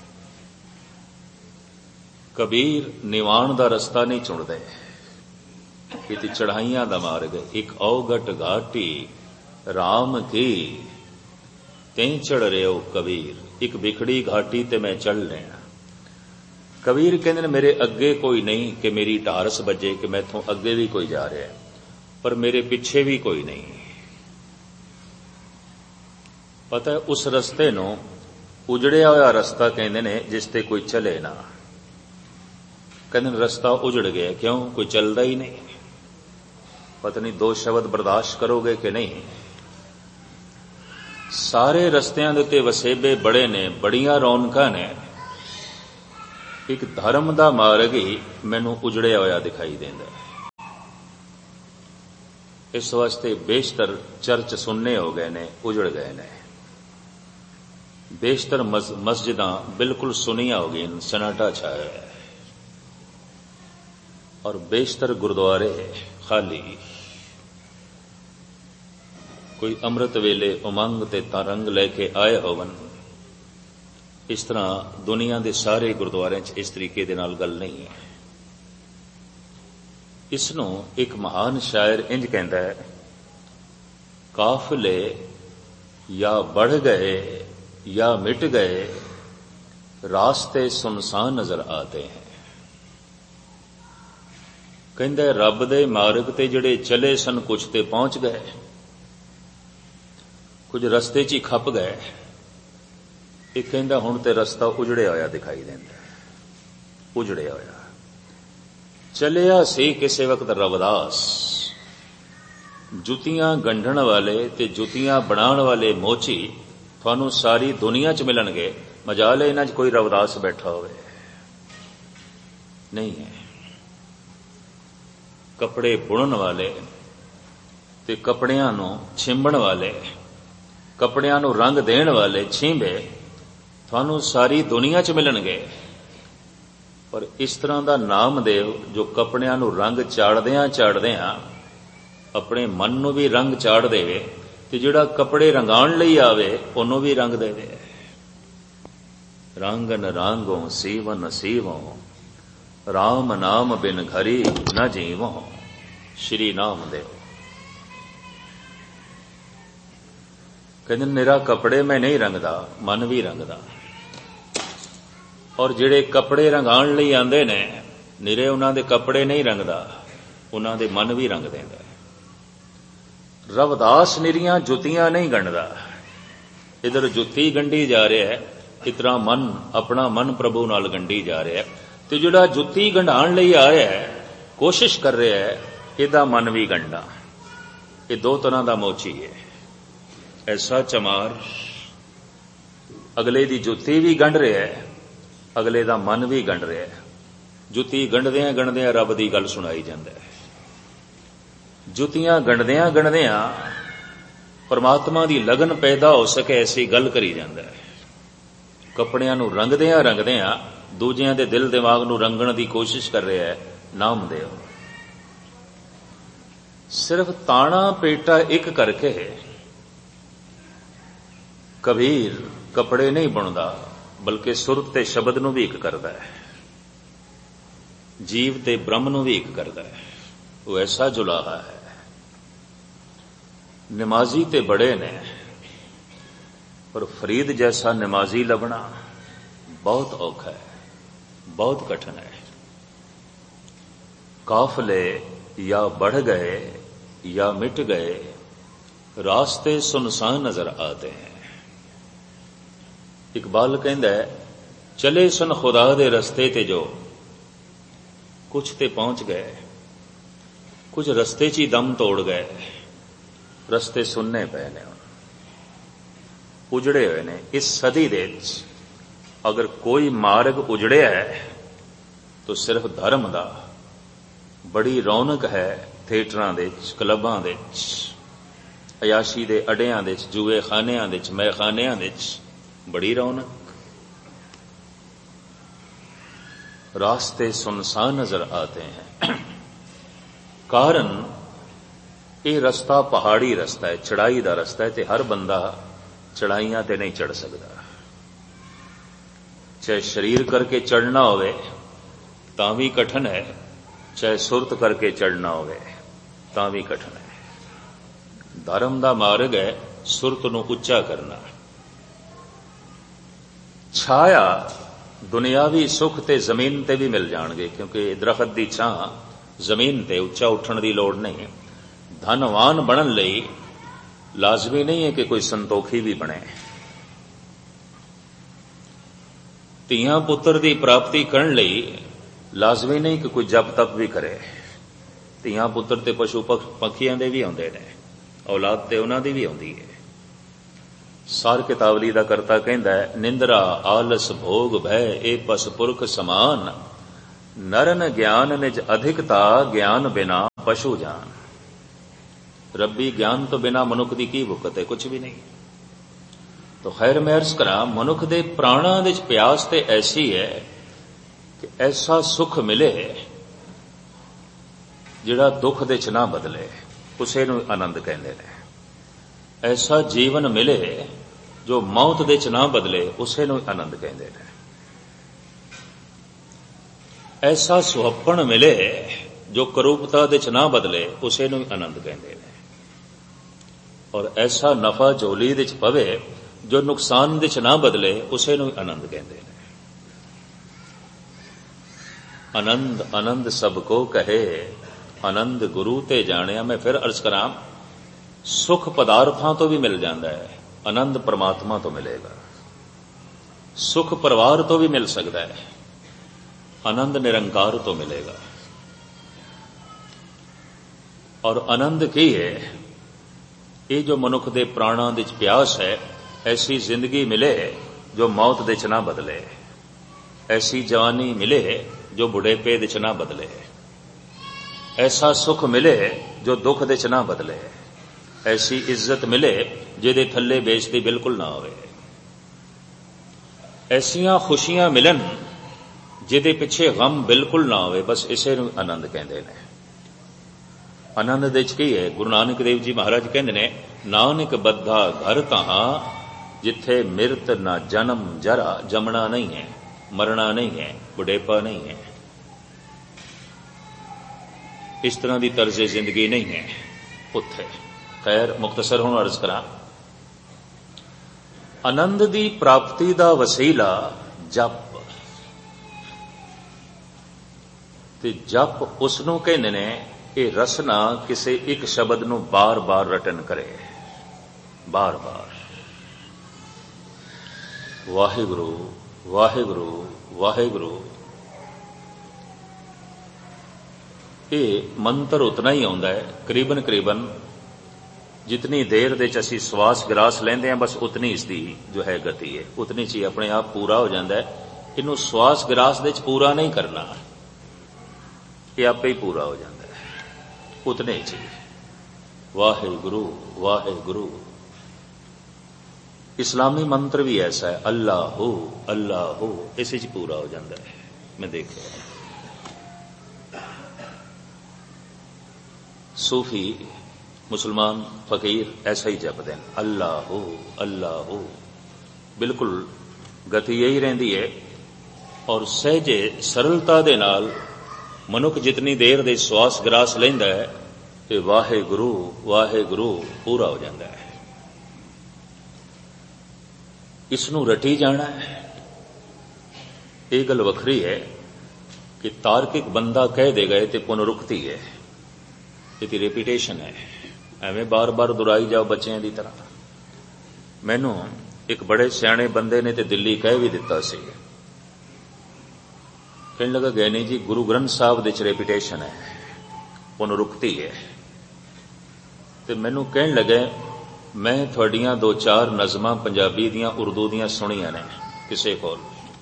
ਕਬੀਰ ਨਿਵਾਣ ਦਾ ਰਸਤਾ ਨਹੀਂ ਚੁਣਦੇ, ਇਹ ਤੇ ਚੜਾਈਆਂ ਦਾ ਮਾਰਗ ਹੈ। ਇੱਕ ਔਘਟ ਘਾਟੀ ਰਾਮ ਕੀ, ਤੇ ਚੜ ਰਿਓ ਕਬੀਰ। ਇੱਕ ਵਿਖੜੀ ਘਾਟੀ ਤੇ ਮੈਂ ਚੜ ਲੈਣਾ। ਕਬੀਰ ਕਹਿੰਦੇ ਨੇ ਮੇਰੇ ਅੱਗੇ ਕੋਈ ਨਹੀਂ ਕਿ ਮੇਰੀ ਢਾਰਸ ਵੱਜੇ ਕਿ ਮੈਥੋਂ ਅੱਗੇ ਵੀ ਕੋਈ ਜਾ ਰਿਹਾ, ਪਰ ਮੇਰੇ ਪਿੱਛੇ ਵੀ ਕੋਈ ਨਹੀਂ। ਪਤਾ ਹੈ, ਉਸ ਰਸਤੇ ਨੂੰ ਉਜੜਿਆ ਹੋਇਆ ਰਸਤਾ ਕਹਿੰਦੇ ਨੇ, ਜਿਸ ਤੇ ਕੋਈ ਚਲੇ ਨਾ। ਕਹਿੰਦੇ ਨੇ ਰਸਤਾ ਉਜੜ ਗਿਆ, ਕਿਉਂ? ਕੋਈ ਚੱਲਦਾ ਹੀ ਨਹੀਂ। ਪਤਾ ਨਹੀਂ 2 ਸ਼ਬਦ ਬਰਦਾਸ਼ਤ ਕਰੋਗੇ ਕਿ ਨਹੀਂ। ਸਾਰੇ ਰਸਤਿਆਂ ਦੇ ਉੱਤੇ ਵਸੇਬੇ ਬੜੇ ਨੇ, ਬੜੀਆਂ ਰੌਣਕਾਂ ਨੇ, ਇੱਕ ਧਰਮ ਦਾ ਮਾਰਗ ਹੀ ਮੈਨੂੰ ਉਜੜਿਆ ਹੋਇਆ ਦਿਖਾਈ ਦਿੰਦਾ। ਇਸ ਵਾਸਤੇ ਬੇਸ਼ਤਰ ਚਰਚ ਸੁੰਨੇ ਹੋ ਗਏ ਨੇ, ਉਜੜ ਗਏ ਨੇ। ਬੇਸ਼ਤਰ ਮਸਜਿਦਾਂ ਬਿਲਕੁਲ ਸੁੰਨੀਆਂ ਹੋ ਗਈਆਂ, ਸਨਾਟਾ ਛਾਇਆ ਹੈ। ਔਰ ਬੇਸ਼ਤਰ ਗੁਰਦੁਆਰੇ ਖਾਲੀ। ਕੋਈ ਅੰਮ੍ਰਿਤ ਵੇਲੇ ਉਮੰਗ ਤੇ ਤਰੰਗ ਲੈ ਕੇ ਆਏ ਹੋਵਨ, ਇਸ ਤਰ੍ਹਾਂ ਦੁਨੀਆ ਦੇ ਸਾਰੇ ਗੁਰਦੁਆਰਿਆਂ 'ਚ ਇਸ ਤਰੀਕੇ ਦੇ ਨਾਲ ਗੱਲ ਨਹੀਂ ਹੈ। ਇਸ ਨੂੰ ਇੱਕ ਮਹਾਨ ਸ਼ਾਇਰ ਇੰਜ ਕਹਿੰਦਾ ਹੈ, ਕਾਫਲੇ ਜਾਂ बढ़ ਗਏ ਜਾਂ ਮਿਟ ਗਏ, ਰਾਸਤੇ ਸੁਨਸਾਨ ਨਜ਼ਰ ਆਤੇ ਹੈ। ਕਹਿੰਦਾ ਰੱਬ ਦੇ ਮਾਰਗ ਤੇ ਜਿਹੜੇ ਚਲੇ ਸਨ, ਕੁਝ ਤੇ ਪਹੁੰਚ ਗਏ, ਕੁਝ ਰਸਤੇ 'ਚ ਹੀ ਖੱਪ ਗਏ। ਇਹ ਕਹਿੰਦਾ ਹੁਣ ਤੇ ਰਸਤਾ ਉਜੜਿਆ ਹੋਇਆ ਦਿਖਾਈ ਦਿੰਦਾ, ਉਜੜਿਆ ਹੋਇਆ। ਚਲਿਆ ਸੀ ਕਿਸੇ ਵਕਤ ਰਵਿਦਾਸ, ਜੁੱਤੀਆਂ ਗੰਢਣ ਵਾਲੇ ਤੇ ਜੁੱਤੀਆਂ ਬਣਾਉਣ ਵਾਲੇ ਮੋਚੀ ਤੁਹਾਨੂੰ ਸਾਰੀ ਦੁਨੀਆ 'ਚ ਮਿਲਣਗੇ। ਮਜਾਲ ਹੈ ਇਹਨਾਂ 'ਚ ਕੋਈ ਰਵਿਦਾਸ ਬੈਠਾ ਹੋਵੇ, ਨਹੀਂ ਹੈ। ਕੱਪੜੇ ਬੁਣਨ ਵਾਲੇ ਤੇ ਕੱਪੜਿਆਂ ਨੂੰ ਛਿੰਬਣ ਵਾਲੇ, ਕੱਪੜਿਆਂ ਨੂੰ ਰੰਗ ਦੇਣ ਵਾਲੇ ਛੀਂਬੇ ਤੁਹਾਨੂੰ ਸਾਰੀ ਦੁਨੀਆ 'ਚ ਮਿਲਣਗੇ। ਪਰ ਇਸ ਤਰ੍ਹਾਂ ਦਾ ਨਾਮਦੇਵ ਜੋ ਕੱਪੜਿਆਂ ਨੂੰ ਰੰਗ ਚਾੜਦਿਆਂ ਚਾੜਦਿਆਂ ਆਪਣੇ ਮਨ ਨੂੰ ਵੀ ਰੰਗ ਚਾੜ ਦੇਵੇ, ਤੇ ਜਿਹੜਾ ਕੱਪੜੇ ਰੰਗਾਉਣ ਲਈ ਆਵੇ ਉਹਨੂੰ ਵੀ ਰੰਗ ਦੇਵੇ। ਰੰਗਨ ਰਾਂਗੋਂ ਸੀਵਨ ਸੀਵੋਂ, ਰਾਮ ਨਾਮ ਬਿਨ ਘਰੀ ਨ ਜੀਵੋਂ। ਸ਼੍ਰੀ ਨਾਮਦੇਵ ਕਹਿੰਦੇ ਨਿਰਾ ਕੱਪੜੇ ਮੈਂ ਨਹੀਂ ਰੰਗਦਾ, ਮਨ ਵੀ ਰੰਗਦਾ। ਔਰ ਜਿਹੜੇ ਕੱਪੜੇ ਰੰਗਾਉਣ ਲਈ ਆਉਂਦੇ ਨੇ, ਨਿਰੇ ਉਹਨਾਂ ਦੇ ਕੱਪੜੇ ਨਹੀਂ ਰੰਗਦਾ, ਉਹਨਾਂ ਦੇ ਮਨ ਵੀ ਰੰਗ ਦਿੰਦਾ। ਰਵਿਦਾਸ ਨਿਰੀਆਂ ਜੁੱਤੀਆਂ ਨਹੀਂ ਗੰਢਦਾ, ਇਧਰ ਜੁੱਤੀ ਗੰਢੀ ਜਾ ਰਿਹਾ ਹੈ, ਇਤਨਾ ਮਨ, ਆਪਣਾ ਮਨ ਪ੍ਰਭੂ ਨਾਲ ਗੰਢੀ ਜਾ ਰਿਹਾ। ਤੇ ਜਿਹੜਾ ਜੁੱਤੀ ਗੰਢਾਉਣ ਲਈ ਆਇਆ ਹੈ, ਕੋਸ਼ਿਸ਼ ਕਰ ਰਿਹਾ ਹੈ ਇਹਦਾ ਮਨ ਵੀ ਗੰਢਾ। ਇਹ ਦੋ ਤਰ੍ਹਾਂ ਦਾ ਮੋਚੀ ਹੈ। ਐਸਾ ਚਮਾਰ ਅਗਲੇ ਦੀ ਜੁੱਤੀ ਵੀ ਗੰਢ ਰਿਹਾ ਹੈ, ਅਗਲੇ ਦਾ ਮਨ ਵੀ ਗੰਢ ਰਿਹਾ ਹੈ। ਜੁੱਤੀ ਗੰਢਦਿਆਂ ਗੰਢਦਿਆਂ ਰੱਬ ਦੀ ਗੱਲ ਸੁਣਾਈ ਜਾਂਦਾ ਹੈ। ਜੁੱਤੀਆਂ ਗੰਢਦਿਆਂ ਗੰਢਦਿਆਂ ਪਰਮਾਤਮਾ ਦੀ ਲਗਨ ਪੈਦਾ ਹੋ ਸਕੇ ਐਸੀ ਗੱਲ ਕਰੀ ਜਾਂਦਾ ਹੈ। ਕੱਪੜਿਆਂ ਨੂੰ ਰੰਗਦਿਆਂ ਰੰਗਦਿਆਂ ਦੂਜਿਆਂ ਦੇ ਦਿਲ ਦਿਮਾਗ ਨੂੰ ਰੰਗਣ ਦੀ ਕੋਸ਼ਿਸ਼ ਕਰ ਰਿਹਾ ਹੈ ਨਾਮਦੇਵ। ਸਿਰਫ ਤਾਣਾ ਪੇਟਾ ਇੱਕ ਕਰਕੇ ਕਬੀਰ ਕੱਪੜੇ ਨਹੀਂ ਬੁਣਦਾ, ਬਲਕਿ ਸੁਰਤ ਤੇ ਸ਼ਬਦ ਨੂੰ ਵੀ ਇੱਕ ਕਰਦਾ ਹੈ, ਜੀਵ ਤੇ ਬ੍ਰਹਮ ਨੂੰ ਵੀ ਇੱਕ ਕਰਦਾ ਹੈ। ਉਹ ਐਸਾ ਜੁਲਾਹਾ ਹੈ। ਨਮਾਜ਼ੀ ਤੇ ਬੜੇ ਨੇ, ਪਰ ਫਰੀਦ ਜੈਸਾ ਨਮਾਜ਼ੀ ਲੱਭਣਾ ਬਹੁਤ ਔਖਾ ਹੈ, ਬਹੁਤ ਕਠਿਨ ਹੈ। ਕਾਫਲੇ ਜਾਂ बढ़ ਗਏ ਜਾਂ ਮਿਟ ਗਏ, ਰਾਸਤੇ ਸੁਨਸਾਨ ਨਜ਼ਰ ਆਤੇ हैं। ਇਕਬਾਲ ਕਹਿੰਦਾ ਚਲੇ ਸਨ ਖੁਦਾ ਦੇ ਰਸਤੇ ਤੇ ਜੋ, ਕੁਛ ਤੇ ਪਹੁੰਚ ਗਏ, ਕੁਝ ਰਸਤੇ 'ਚ ਹੀ ਦਮ ਤੋੜ ਗਏ। ਰਸਤੇ ਸੁੰਨੇ ਪਏ ਨੇ, ਉਜੜੇ ਹੋਏ ਨੇ। ਇਸ ਸਦੀ ਦੇ ਵਿੱਚ ਅਗਰ ਕੋਈ ਮਾਰਗ ਉਜੜਿਆ ਹੈ ਤਾਂ ਸਿਰਫ ਧਰਮ ਦਾ। ਬੜੀ ਰੌਣਕ ਹੈ ਥੀਏਟਰਾਂ ਦੇ ਵਿੱਚ, ਕਲੱਬਾਂ ਦੇ ਵਿੱਚ, ਅਯਾਸ਼ੀ ਦੇ ਅੱਡਿਆਂ ਦੇ ਵਿੱਚ, ਜੂਏ ਖਾਨਿਆਂ ਦੇ ਵਿੱਚ, ਮੈਖਾਨਿਆਂ ਦੇ ਵਿੱਚ ਬੜੀ ਰੌਣਕ। ਰਾਸਤੇ ਸੁਨਸਾਨ ਨਜ਼ਰ ਆਤੇ हैं। ਕਾਰਨ ਇਹ ਰਸਤਾ ਪਹਾੜੀ ਰਸਤਾ ਹੈ, ਚੜਾਈ ਦਾ ਰਸਤਾ ਹੈ, ਤੇ ਹਰ ਬੰਦਾ ਚੜਾਈਆਂ ਤੇ ਨਹੀਂ ਚੜ ਸਕਦਾ। ਚਾਹੇ ਸਰੀਰ ਕਰਕੇ ਚੜਨਾ ਹੋਵੇ ਤਾਂ ਵੀ ਕਠਿਨ ਹੈ, ਚਾਹੇ ਸੁਰਤ ਕਰਕੇ ਚੜਨਾ ਹੋਵੇ ਤਾਂ ਵੀ ਕਠਿਨ ਹੈ। ਧਰਮ ਦਾ ਮਾਰਗ ਹੈ ਸੁਰਤ ਨੂੰ ਉੱਚਾ ਕਰਨਾ। ਛਾਇਆ ਦੁਨਿਆਵੀ ਸੁੱਖ ਤੇ ਜ਼ਮੀਨ ਤੇ ਵੀ ਮਿਲ ਜਾਣਗੇ, ਕਿਉਂਕਿ ਦਰਖਤ ਦੀ ਛਾਂ ਜ਼ਮੀਨ ਤੇ, ਉੱਚਾ ਉੱਠਣ ਦੀ ਲੋੜ ਨਹੀਂ। ਧਨਵਾਨ ਬਣਨ ਲਈ ਲਾਜ਼ਮੀ ਨਹੀਂ ਹੈ ਕਿ ਕੋਈ ਸੰਤੋਖੀ ਵੀ ਬਣੇ। ਧੀਆਂ ਪੁੱਤਰ ਦੀ ਪ੍ਰਾਪਤੀ ਕਰਨ ਲਈ ਲਾਜ਼ਮੀ ਨਹੀਂ ਕਿ ਕੋਈ ਜਪ ਤਪ ਵੀ ਕਰੇ। ਧੀਆਂ ਪੁੱਤਰ ਤੇ ਪਸ਼ੂ ਪੱਖੀਆਂ ਦੇ ਵੀ ਆਉਂਦੇ ਨੇ, ਔਲਾਦ ਤੇ ਉਹਨਾਂ ਦੀ ਵੀ ਆਉਂਦੀ ਹੈ। ਸਾਰ ਕਿਤਾਵਲੀ ਦਾ ਕਰਤਾ ਕਹਿੰਦਾ ਹੈ, ਨਿੰਦਰਾ ਆਲਸ ਭੋਗ ਭੈ ਇਹ ਪਸ ਪੁਰਖ ਸਮਾਨ, ਨਰਨ ਗਿਆਨ ਨਿਜ ਅਧਿਕਤਾ ਗਿਆਨ ਬਿਨਾ ਪਸ਼ੂ ਜਾਨ। ਰੱਬੀ ਗਿਆਨ ਤੋਂ ਬਿਨਾ ਮਨੁੱਖ ਦੀ ਕੀ ਭੁੱਖਤ ਹੈ? ਕੁਝ ਵੀ ਨਹੀਂ। ਤਾਂ ਖੈਰ ਮੈਂ ਅਰਜ਼ ਕਰਾਂ, ਮਨੁੱਖ ਦੇ ਪ੍ਰਾਣਾਂ ਦੇ ਪਿਆਸ ਤੇ ਐਸੀ ਹੈ ਕਿ ਐਸਾ ਸੁਖ ਮਿਲੇ ਜਿਹੜਾ ਦੁੱਖ ਦੇ ਚ ਨਾ ਬਦਲੇ, ਉਸੇ ਨੂੰ ਆਨੰਦ ਕਹਿੰਦੇ ਨੇ। ਐਸਾ ਜੀਵਨ ਮਿਲੇ ਜੋ ਮੌਤ ਦੇ ਚ ਨਾ ਬਦਲੇ, ਉਸੇ ਨੂੰ ਆਨੰਦ ਕਹਿੰਦੇ ਨੇ। ਐਸਾ ਸੁਹੱਪਣ ਮਿਲੇ ਜੋ ਕਰੂਪਤਾ ਦੇ ਚ ਨਾ ਬਦਲੇ, ਉਸੇ ਨੂੰ ਆਨੰਦ ਕਹਿੰਦੇ ਨੇ। ਔਰ ਐਸਾ ਨਫਾ ਝੋਲੀ ਦੇ ਚ ਪਵੇ ਜੋ ਨੁਕਸਾਨ ਦੇ ਚ ਨਾ ਬਦਲੇ, ਉਸੇ ਨੂੰ ਆਨੰਦ ਕਹਿੰਦੇ ਨੇ। ਆਨੰਦ ਆਨੰਦ ਸਭ ਕੋ ਕਹੇ, ਆਨੰਦ ਗੁਰੂ ਤੇ ਜਾਣਿਆ। ਮੈਂ ਫਿਰ ਅਰਜ਼ ਕਰਾਂ, ਸੁਖ ਪਦਾਰਥਾਂ ਤੋਂ ਵੀ ਮਿਲ ਜਾਂਦਾ ਹੈ, ਆਨੰਦ ਪਰਮਾਤਮਾ ਤੋਂ ਮਿਲੇਗਾ। ਸੁਖ ਪਰਿਵਾਰ ਤੋਂ ਵੀ ਮਿਲ ਸਕਦਾ ਹੈ, ਆਨੰਦ ਨਿਰੰਕਾਰ ਤੋਂ ਮਿਲੇਗਾ। ਔਰ ਆਨੰਦ ਕੀ ਹੈ? ਇਹ ਜੋ ਮਨੁੱਖ ਦੇ ਪ੍ਰਾਣਾਂ ਦੇ ਪਿਆਸ ਹੈ, ਐਸੀ ਜ਼ਿੰਦਗੀ ਮਿਲੇ ਜੋ ਮੌਤ ਦੇ ਚ ਨਾ ਬਦਲੇ, ਐਸੀ ਜਵਾਨੀ ਮਿਲੇ ਜੋ ਬੁਢੇਪੇ ਦੇ ਚ ਨਾ ਬਦਲੇ, ਐਸਾ ਸੁਖ ਮਿਲੇ ਜੋ ਦੁੱਖ ਦੇ ਚ ਨਾ ਬਦਲੇ, ਐਸੀ ਇੱਜ਼ਤ ਮਿਲੇ ਜਿਹਦੇ ਥੱਲੇ ਬੇਇੱਜ਼ਤੀ ਬਿਲਕੁਲ ਨਾ ਹੋਵੇ, ਐਸੀਆਂ ਖੁਸ਼ੀਆਂ ਮਿਲਣ ਜਿਹਦੇ ਪਿੱਛੇ ਗਮ ਬਿਲਕੁਲ ਨਾ ਹੋਵੇ। ਬਸ ਇਸੇ ਨੂੰ ਆਨੰਦ ਕਹਿੰਦੇ ਨੇ। ਆਨੰਦ ਦੇ ਚ ਕੀ ਹੈ? ਗੁਰੂ ਨਾਨਕ ਦੇਵ ਜੀ ਮਹਾਰਾਜ ਕਹਿੰਦੇ ਨੇ, ਨਾਨਕ ਬੱਧਾ ਘਰ ਕਹਾਂ ਜਿੱਥੇ ਮਿਰਤ ਨਾ ਜਨਮ ਜਰਾ, ਜਮਣਾ ਨਹੀਂ ਹੈ, ਮਰਨਾ ਨਹੀਂ ਹੈ, ਬੁਢੇਪਾ ਨਹੀਂ ਹੈ, ਇਸ ਤਰ੍ਹਾਂ ਦੀ ਤਰਜ਼ੇ ਜ਼ਿੰਦਗੀ ਨਹੀਂ ਹੈ ਉੱਥੇ। ਖੈਰ ਮੁਖਤਸਰ ਹੁਣ ਅਰਜ਼ ਕਰਾਂ, ਆਨੰਦ ਦੀ ਪ੍ਰਾਪਤੀ ਦਾ ਵਸੀਲਾ ਜਪ, ਤੇ ਜਪ ਉਸ ਨੂੰ ਕਹਿੰਦੇ ਨੇ, ਇਹ ਰਸਨਾ ਕਿਸੇ ਇੱਕ ਸ਼ਬਦ ਨੂੰ ਬਾਰ-ਬਾਰ ਰਟਨ ਕਰੇ, ਬਾਰ-ਬਾਰ ਵਾਹਿਗੁਰੂ ਵਾਹਿਗੁਰੂ ਵਾਹਿਗੁਰੂ। ਇਹ ਮੰਤਰ ਉਤਨਾ ਹੀ ਆਉਂਦਾ ਹੈ, ਕਰੀਬਨ ਜਿਤਨੀ ਦੇਰ ਦੇ ਚ ਅਸੀਂ ਸਵਾਸ ਗਰਾਸ ਲੈਂਦੇ ਹਾਂ, ਬਸ ਉਤਨੀ ਇਸ ਦੀ ਜੋ ਹੈ ਗਤੀ ਹੈ, ਉਤਨੀ ਚ ਹੀ ਆਪਣੇ ਆਪ ਪੂਰਾ ਹੋ ਜਾਂਦਾ ਹੈ। ਇਹਨੂੰ ਸਵਾਸ ਗਰਾਸ ਦੇ ਚ ਪੂਰਾ ਨਹੀਂ ਕਰਨਾ, ਇਹ ਆਪੇ ਹੀ ਪੂਰਾ ਹੋ ਜਾਂਦਾ ਹੈ ਉਤਨੇ ਚ। ਵਾਹਿਗੁਰੂ ਵਾਹਿਗੁਰੂ। ਇਸਲਾਮੀ ਮੰਤਰ ਵੀ ਐਸਾ ਹੈ, ਅੱਲਾਹੂ ਅੱਲਾਹੂ, ਇਸੇ ਚ ਪੂਰਾ ਹੋ ਜਾਂਦਾ ਹੈ। ਮੈਂ ਦੇਖਿਆ सूफी मुसलमान फकीर ऐसा ही जपते हैं, अल्लाहू अल्लाहू। बिल्कुल गति यही रहती है। और सहजे सरलता दे नाल मनुख जितनी देर दे श्वास ग्रास लैंदा है ते वाहेगुरु वाहेगुरु पूरा हो जाता है। इसनू रटी जाना है। ये गल वखरी है कि तार्किक बंदा कह देगा ते पुनरुक्ति है, ਇਹਦੀ ਰੈਪੀਟੇਸ਼ਨ ਹੈ। ਐਵੇਂ ਬਾਰ-ਬਾਰ ਦੁਹਰਾਈ ਜਾਓ ਬੱਚਿਆਂ ਦੀ ਤਰ੍ਹਾਂ। ਮੈਨੂੰ ਇੱਕ ਬੜੇ ਸਿਆਣੇ ਬੰਦੇ ਨੇ ਤੇ ਦਿੱਲੀ ਕਹਿ ਵੀ ਦਿੱਤਾ ਸੀ, ਕਹਿਣ ਲੱਗਾ ਗਏ ਨਹੀਂ ਜੀ, ਗੁਰੂ ਗ੍ਰੰਥ ਸਾਹਿਬ ਦੇ ਚ ਰੈਪੀਟੇਸ਼ਨ ਹੈ, ਪੁਨਰੁਕਤੀ ਹੈ। ਤੇ ਮੈਨੂੰ ਕਹਿਣ ਲੱਗਾ, ਮੈਂ ਤੁਹਾਡੀਆਂ 2-4 ਨਜ਼ਮਾਂ ਪੰਜਾਬੀ ਦੀਆਂ ਉਰਦੂ ਦੀਆਂ ਸੁਣੀਆਂ ਨੇ ਕਿਸੇ ਕੋਲ,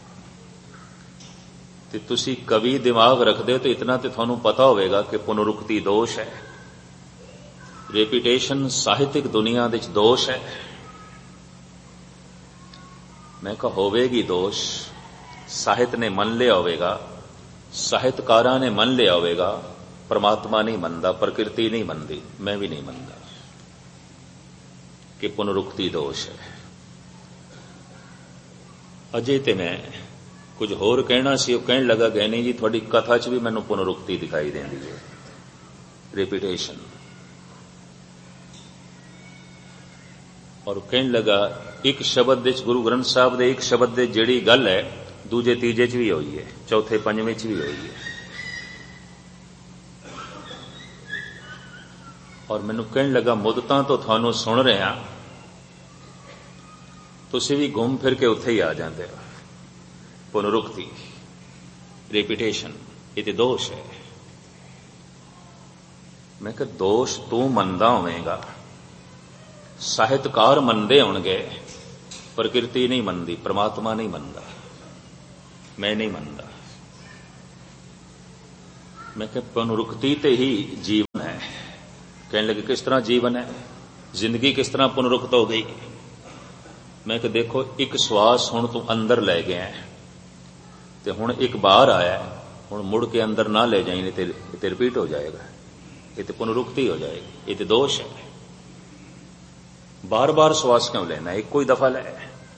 ਤੇ ਤੁਸੀਂ ਕਵੀ ਦਿਮਾਗ ਰੱਖਦੇ ਹੋ ਤੇ ਇਤਨਾ ਤੇ ਤੁਹਾਨੂੰ ਪਤਾ ਹੋਵੇਗਾ ਕਿ ਪੁਨਰੁਕਤੀ ਦੋਸ਼ ਹੈ, ਰੈਪੀਟੇਸ਼ਨ ਸਾਹਿਤਿਕ ਦੁਨੀਆ ਵਿੱਚ ਦੋਸ਼ ਹੈ। ਮੈਂ ਕਿਹਾ ਹੋਵੇਗੀ ਦੋਸ਼, ਸਾਹਿਤ ਨੇ ਮੰਨ ਲਿਆ ਹੋਵੇਗਾ, ਸਾਹਿਤਕਾਰਾਂ ਨੇ ਮੰਨ ਲਿਆ ਹੋਵੇਗਾ, ਪਰਮਾਤਮਾ ਨਹੀਂ ਮੰਨਦਾ, ਪ੍ਰਕਿਰਤੀ ਨਹੀਂ ਮੰਨਦੀ, ਮੈਂ ਵੀ ਨਹੀਂ ਮੰਨਦਾ ਕਿ ਪੁਨਰੁਕਤੀ ਦੋਸ਼ ਹੈ। ਅਜੇ ਤੇ ਮੈਂ ਕੁਝ ਹੋਰ ਕਹਿਣਾ ਸੀ, ਉਹ ਕਹਿਣ ਲੱਗਾ ਗਏ ਨਹੀਂ ਜੀ, ਤੁਹਾਡੀ ਕਥਾ 'ਚ ਵੀ ਮੈਨੂੰ ਪੁਨਰੁਕਤੀ ਦਿਖਾਈ ਦਿੰਦੀ ਹੈ, ਰੈਪੀਟੇਸ਼ਨ। ਔਰ ਕਹਿਣ ਲੱਗਾ ਇੱਕ ਸ਼ਬਦ ਵਿੱਚ ਗੁਰੂ ਗ੍ਰੰਥ ਸਾਹਿਬ ਦੇ ਇੱਕ ਸ਼ਬਦ ਦੇ ਜਿਹੜੀ ਗੱਲ ਹੈ, ਦੂਜੇ ਤੀਜੇ 'ਚ ਵੀ ਹੋਈ ਹੈ, ਚੌਥੇ ਪੰਜਵੇਂ 'ਚ ਵੀ ਹੋਈ ਹੈ। ਔਰ ਮੈਨੂੰ ਕਹਿਣ ਲੱਗਾ ਮੁੱਦਤਾਂ ਤੋਂ ਤੁਹਾਨੂੰ ਸੁਣ ਰਿਹਾ, ਤੁਸੀਂ ਵੀ ਘੁੰਮ ਫਿਰ ਕੇ ਉੱਥੇ ਹੀ ਆ ਜਾਂਦੇ ਹੋ। ਪੁਨਰੁਕਤੀ, ਰੈਪੀਟੇਸ਼ਨ, ਇਹ ਤੇ ਦੋਸ਼ ਹੈ। ਮੈਂ ਕਿਹਾ ਦੋਸ਼ ਤੂੰ ਮੰਨਦਾ ਹੋਵੇਂਗਾ, ਸਾਹਿਤਕਾਰ ਮੰਨਦੇ ਹੋਣਗੇ, प्रकृति नहीं मनती, परमात्मा नहीं मनता, मैं नहीं मनता। मैं कह पुनरुक्ति ते ही जीवन है। कहने लगे किस तरह जीवन है, जिंदगी किस तरह पुनरुक्त हो गई। मैं कह देखो एक श्वास हुण तू अंदर ले गया है ते हुण एक बाहर आया, हुण मुड़ के अंदर ना ले जाए, नहीं ते रिपीट हो जाएगा, ये तो पुनरुक्ति हो जाएगी, ये तो दोष है। बार बार श्वास क्यों लेना, एक कोई दफा ले।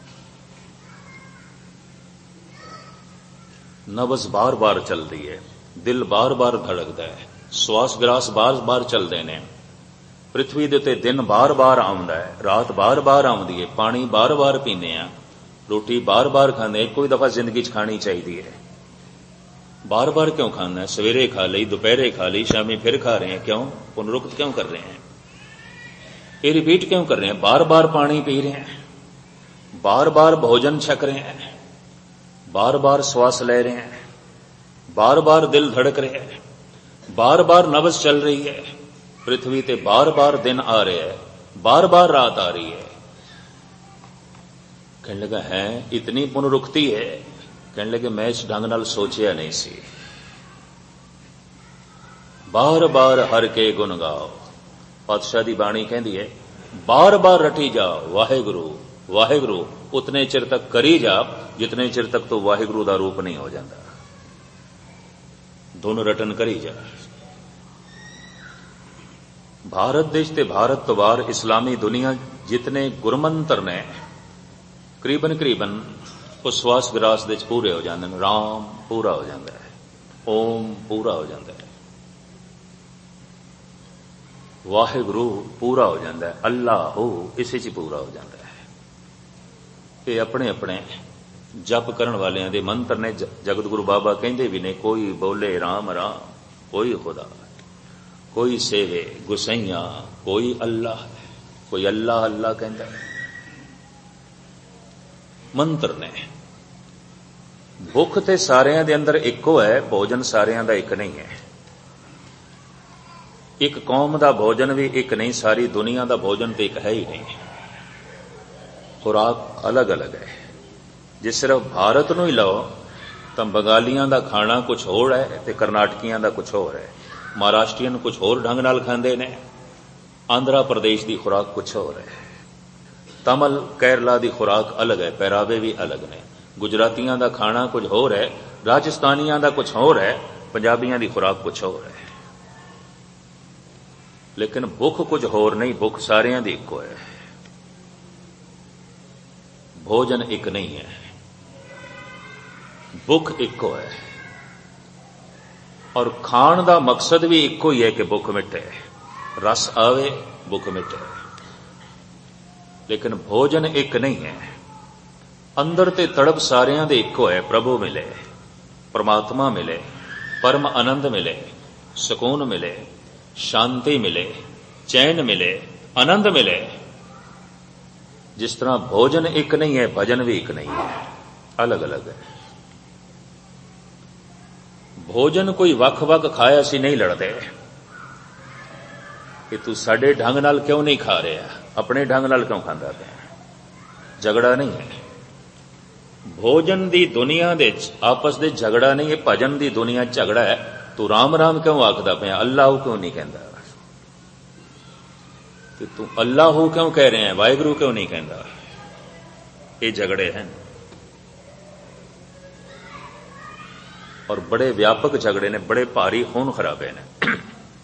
नब्ज बार बार चल रही है, दिल बार बार धड़कदा है, श्वास विरास बार बार चलते ने। पृथ्वी दे उत्ते दिन बार बार आउंदा है, रात बार बार आउंदी है, पानी बार बार पीने आ, रोटी बार बार खाने, कोई दफा जिंदगी च खानी चाहिए है। बार बार क्यों खाना है, सवेरे खा ली, दोपहरे खा ली, शामी फिर खा रहे हैं, क्यों पुनरुक्त क्यों कर रहे हैं, ये रिपीट क्यों कर रहे हैं। बार बार पानी पी रहे हैं, बार बार भोजन छक रहे हैं, बार बार श्वास ले रहे हैं, बार बार दिल धड़क रहे हैं, बार बार नब्ज चल रही है, पृथ्वी ते बार बार दिन आ रहे हैं, बार बार रात आ रही है। कहने लगा है इतनी पुनरुक्ति है। कहने लगे मैं इस ढंग नाल सोचिया नहीं सी। बार बार हर के गुण गाओ, पातशाह दी बाणी कहती है बार बार रटी जाओ वाहेगुरु वाहेगुरु, उतने चिर तक करी जा जितने चिर तक तो वाहेगुरु दा रूप नहीं हो जाता। दोनों रटन करी जा। भारत देश ते भारत तो बाहर इस्लामी दुनिया जितने गुरमंत्र ने करीबन करीबन उस श्वास विरास दे पूरे हो जाते हैं। राम पूरा हो जाता है, ओम पूरा हो जाता है, वाहिगुरु पूरा हो जाता है, अल्लाह हो इसे च पूरा हो जाता है। ये अपने अपने जप करन वालियां दे मंत्र ने। जगत गुरु बाबा कहंदे भी ने कोई बोले राम राम, कोई खुदा, कोई सेवे गुसैया, कोई अल्लाह, कोई अल्लाह अल्लाह कहंदा है। मंत्र ने भुख ते सारियां दे अंदर इक्को है, भोजन सारियां दा एक नहीं है। एक कौम दा भोजन भी एक नहीं, सारी दुनिया दा भोजन तो एक है ही नहीं। खुराक अलग अलग है। जे सिर्फ भारत नूं ही लो तो बंगालियां दा खाना कुछ होर है ते कर्नाटकियां दा कुछ होर है, महाराष्ट्रियन कुछ होर ढंग नाल खांदे ने, आंध्रा प्रदेश दी खुराक कुछ होर है, तमिल केरला दी खुराक अलग है, पहरावे भी अलग ने, गुजरातियां दा खाना कुछ होर है, राजस्थानियां दा कुछ होर है, पंजाबियां दी खुराक कुछ होर है। लेकिन भुख कुछ होर नहीं, भुख सारियां दी इक्को है। भोजन एक नहीं है, भुख इक्को है। और खाण दा मकसद भी इक्को ही है कि भुख मिटे, रस आवे भुख मिटे। लेकिन भोजन एक नहीं है। अंदर ते तड़प सारियां दे इक्को है। प्रभु मिले, परमात्मा मिले, परम आनंद मिले, सुकून मिले, शांति मिले, चैन मिले, आनंद मिले। जिस तरह भोजन एक नहीं है, भजन भी एक नहीं है, अलग अलग है। भोजन कोई वख वख खाया सी नहीं लड़ते कि तू साडे ढंग नाल क्यों नहीं खा रहा, अपने ढंग नाल क्यों खांदा पिया, झगड़ा नहीं है। भोजन दी दुनिया दे आपस दे झगड़ा नहीं है, भजन दी दुनिया झगड़ा है। तू राम राम क्यों आखदा पिया, अल्लाह क्यों नहीं कहंदा, तू अल्लाह क्यों कह रहे हैं, वाहिगुरु क्यों नहीं कहंदा, ये झगड़े हैं। और बड़े व्यापक झगड़े ने, बड़े भारी खून खराबे ने।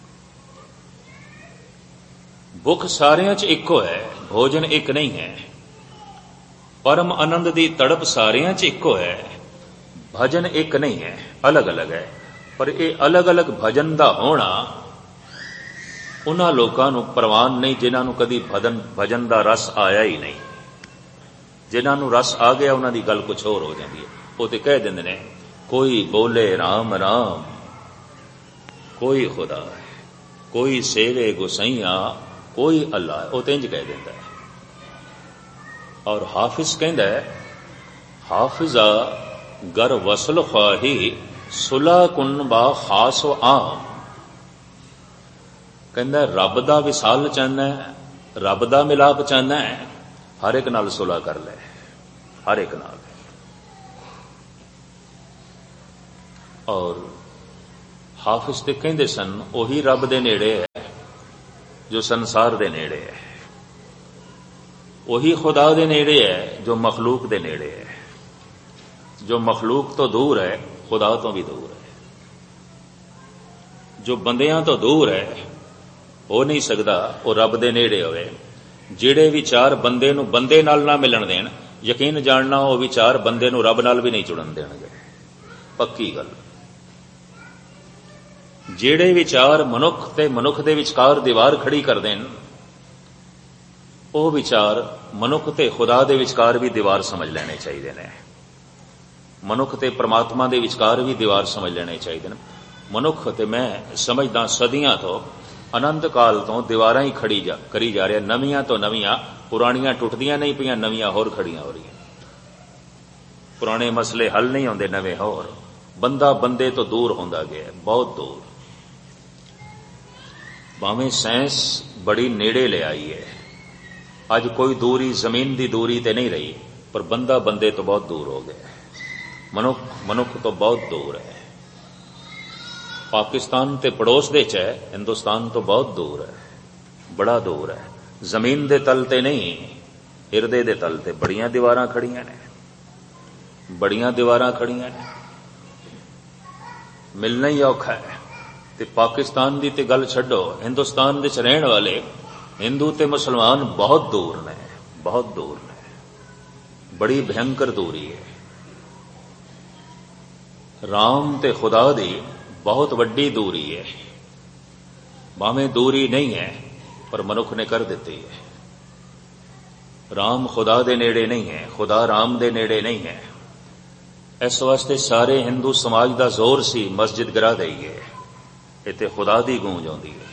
भुख सारियां च इक्को है, भोजन एक नहीं है। परम आनंद दी तड़प सारियां च इक्को है, भजन एक नहीं है, अलग अलग है। पर ये अलग अलग भजन दा होना उन्हां लोकां नूं परवान नहीं जिन्हां नूं कदी भजन दा रस आया ही नहीं। जिन्हां नूं रस आ गया उन्हां दी गल कुछ होर हो जाती है। वो तो कह दिंदे ने कोई बोले राम राम, कोई खुदा है, कोई सेवे गुसैया, कोई अल्लाह है, वो तो इंज कह देता है। और हाफिज कहंदा है हाफिजा गर वसल ख्वाही सुला कुन बा खास आम। कहंदा रब दा विसाल चाहना है, रब दा मिलाप चाहना है, हर एक नाल सुलह कर ले। हर एक नाल। और हाफिज ते कहंदे सन ओही रब दे नेड़े है जो संसार दे नेड़े है, वही खुदा दे नेड़े है जो मखलूक दे नेड़े है। जो मखलूक तो दूर है खुदा तो भी दूर है, जो बंदियां तो दूर है हो नहीं सकता वो रब दे नेड़े होवे। ਜਿਹੜੇ विचार बंदे नूं बंदे नाल ना मिलन देण, यकीन जानना वो विचार बंदे नूं रब नाल भी नहीं जुड़न देणगे, पक्की गल। ਜਿਹੜੇ विचार मनुख ते मनुख दे विचकार दीवार खड़ी कर देन, ਉਹ विचार मनुख ते खुदा दे विचकार भी दीवार समझ लेने चाहिए ने। मनुख ते परमात्मा दे विचकार भी दीवार समझ लेने चाहिए। मनुख ते मैं समझदा सदियां तो अनंत काल तो दीवारां ही खड़ी करी जा रहा, नवीआं तो नवीआं, पुरानियां टुटदियां नहीं पियां, नवीआं होर खड़ियां हो रही। पुराने मसले हल नहीं होंदे, नवे होर। बंदा बंदे तो दूर होंदा गया, बहुत दूर। भावें साइंस बड़ी नेड़े ले आई है, अज कोई दूरी जमीन की दूरी ते नहीं रही, पर बंदा बंदे तो बहुत दूर हो गया, मनुख मनुख तो बहुत दूर है। पाकिस्तान ते पड़ोस दे च है, हिंदुस्तान तो बहुत दूर है, बड़ा दूर है। जमीन दे तल ते नहीं, हिरदे दे तल ते बड़ियां दीवारां खड़ियां ने, बड़ियां दीवारां खड़ियां ने, मिलना ही औखा है। ते पाकिस्तान दी ते गल छड्डो, हिंदुस्तान दे च रहण वाले हिंदू ते मुसलमान बहुत दूर ने, बहुत दूर ने, बड़ी भयंकर दूरी है। राम ते खुदा दी बहुत वड्डी दूरी है। भावें दूरी नहीं है पर मनुख ने कर दी है। राम खुदा दे नेड़े नहीं है, खुदा राम दे नेड़े नहीं है। इस वास्ते सारे हिंदू समाज का जोर सी मस्जिद गिरा दईए, इत्थे खुदा दी गूंज आउंदी है।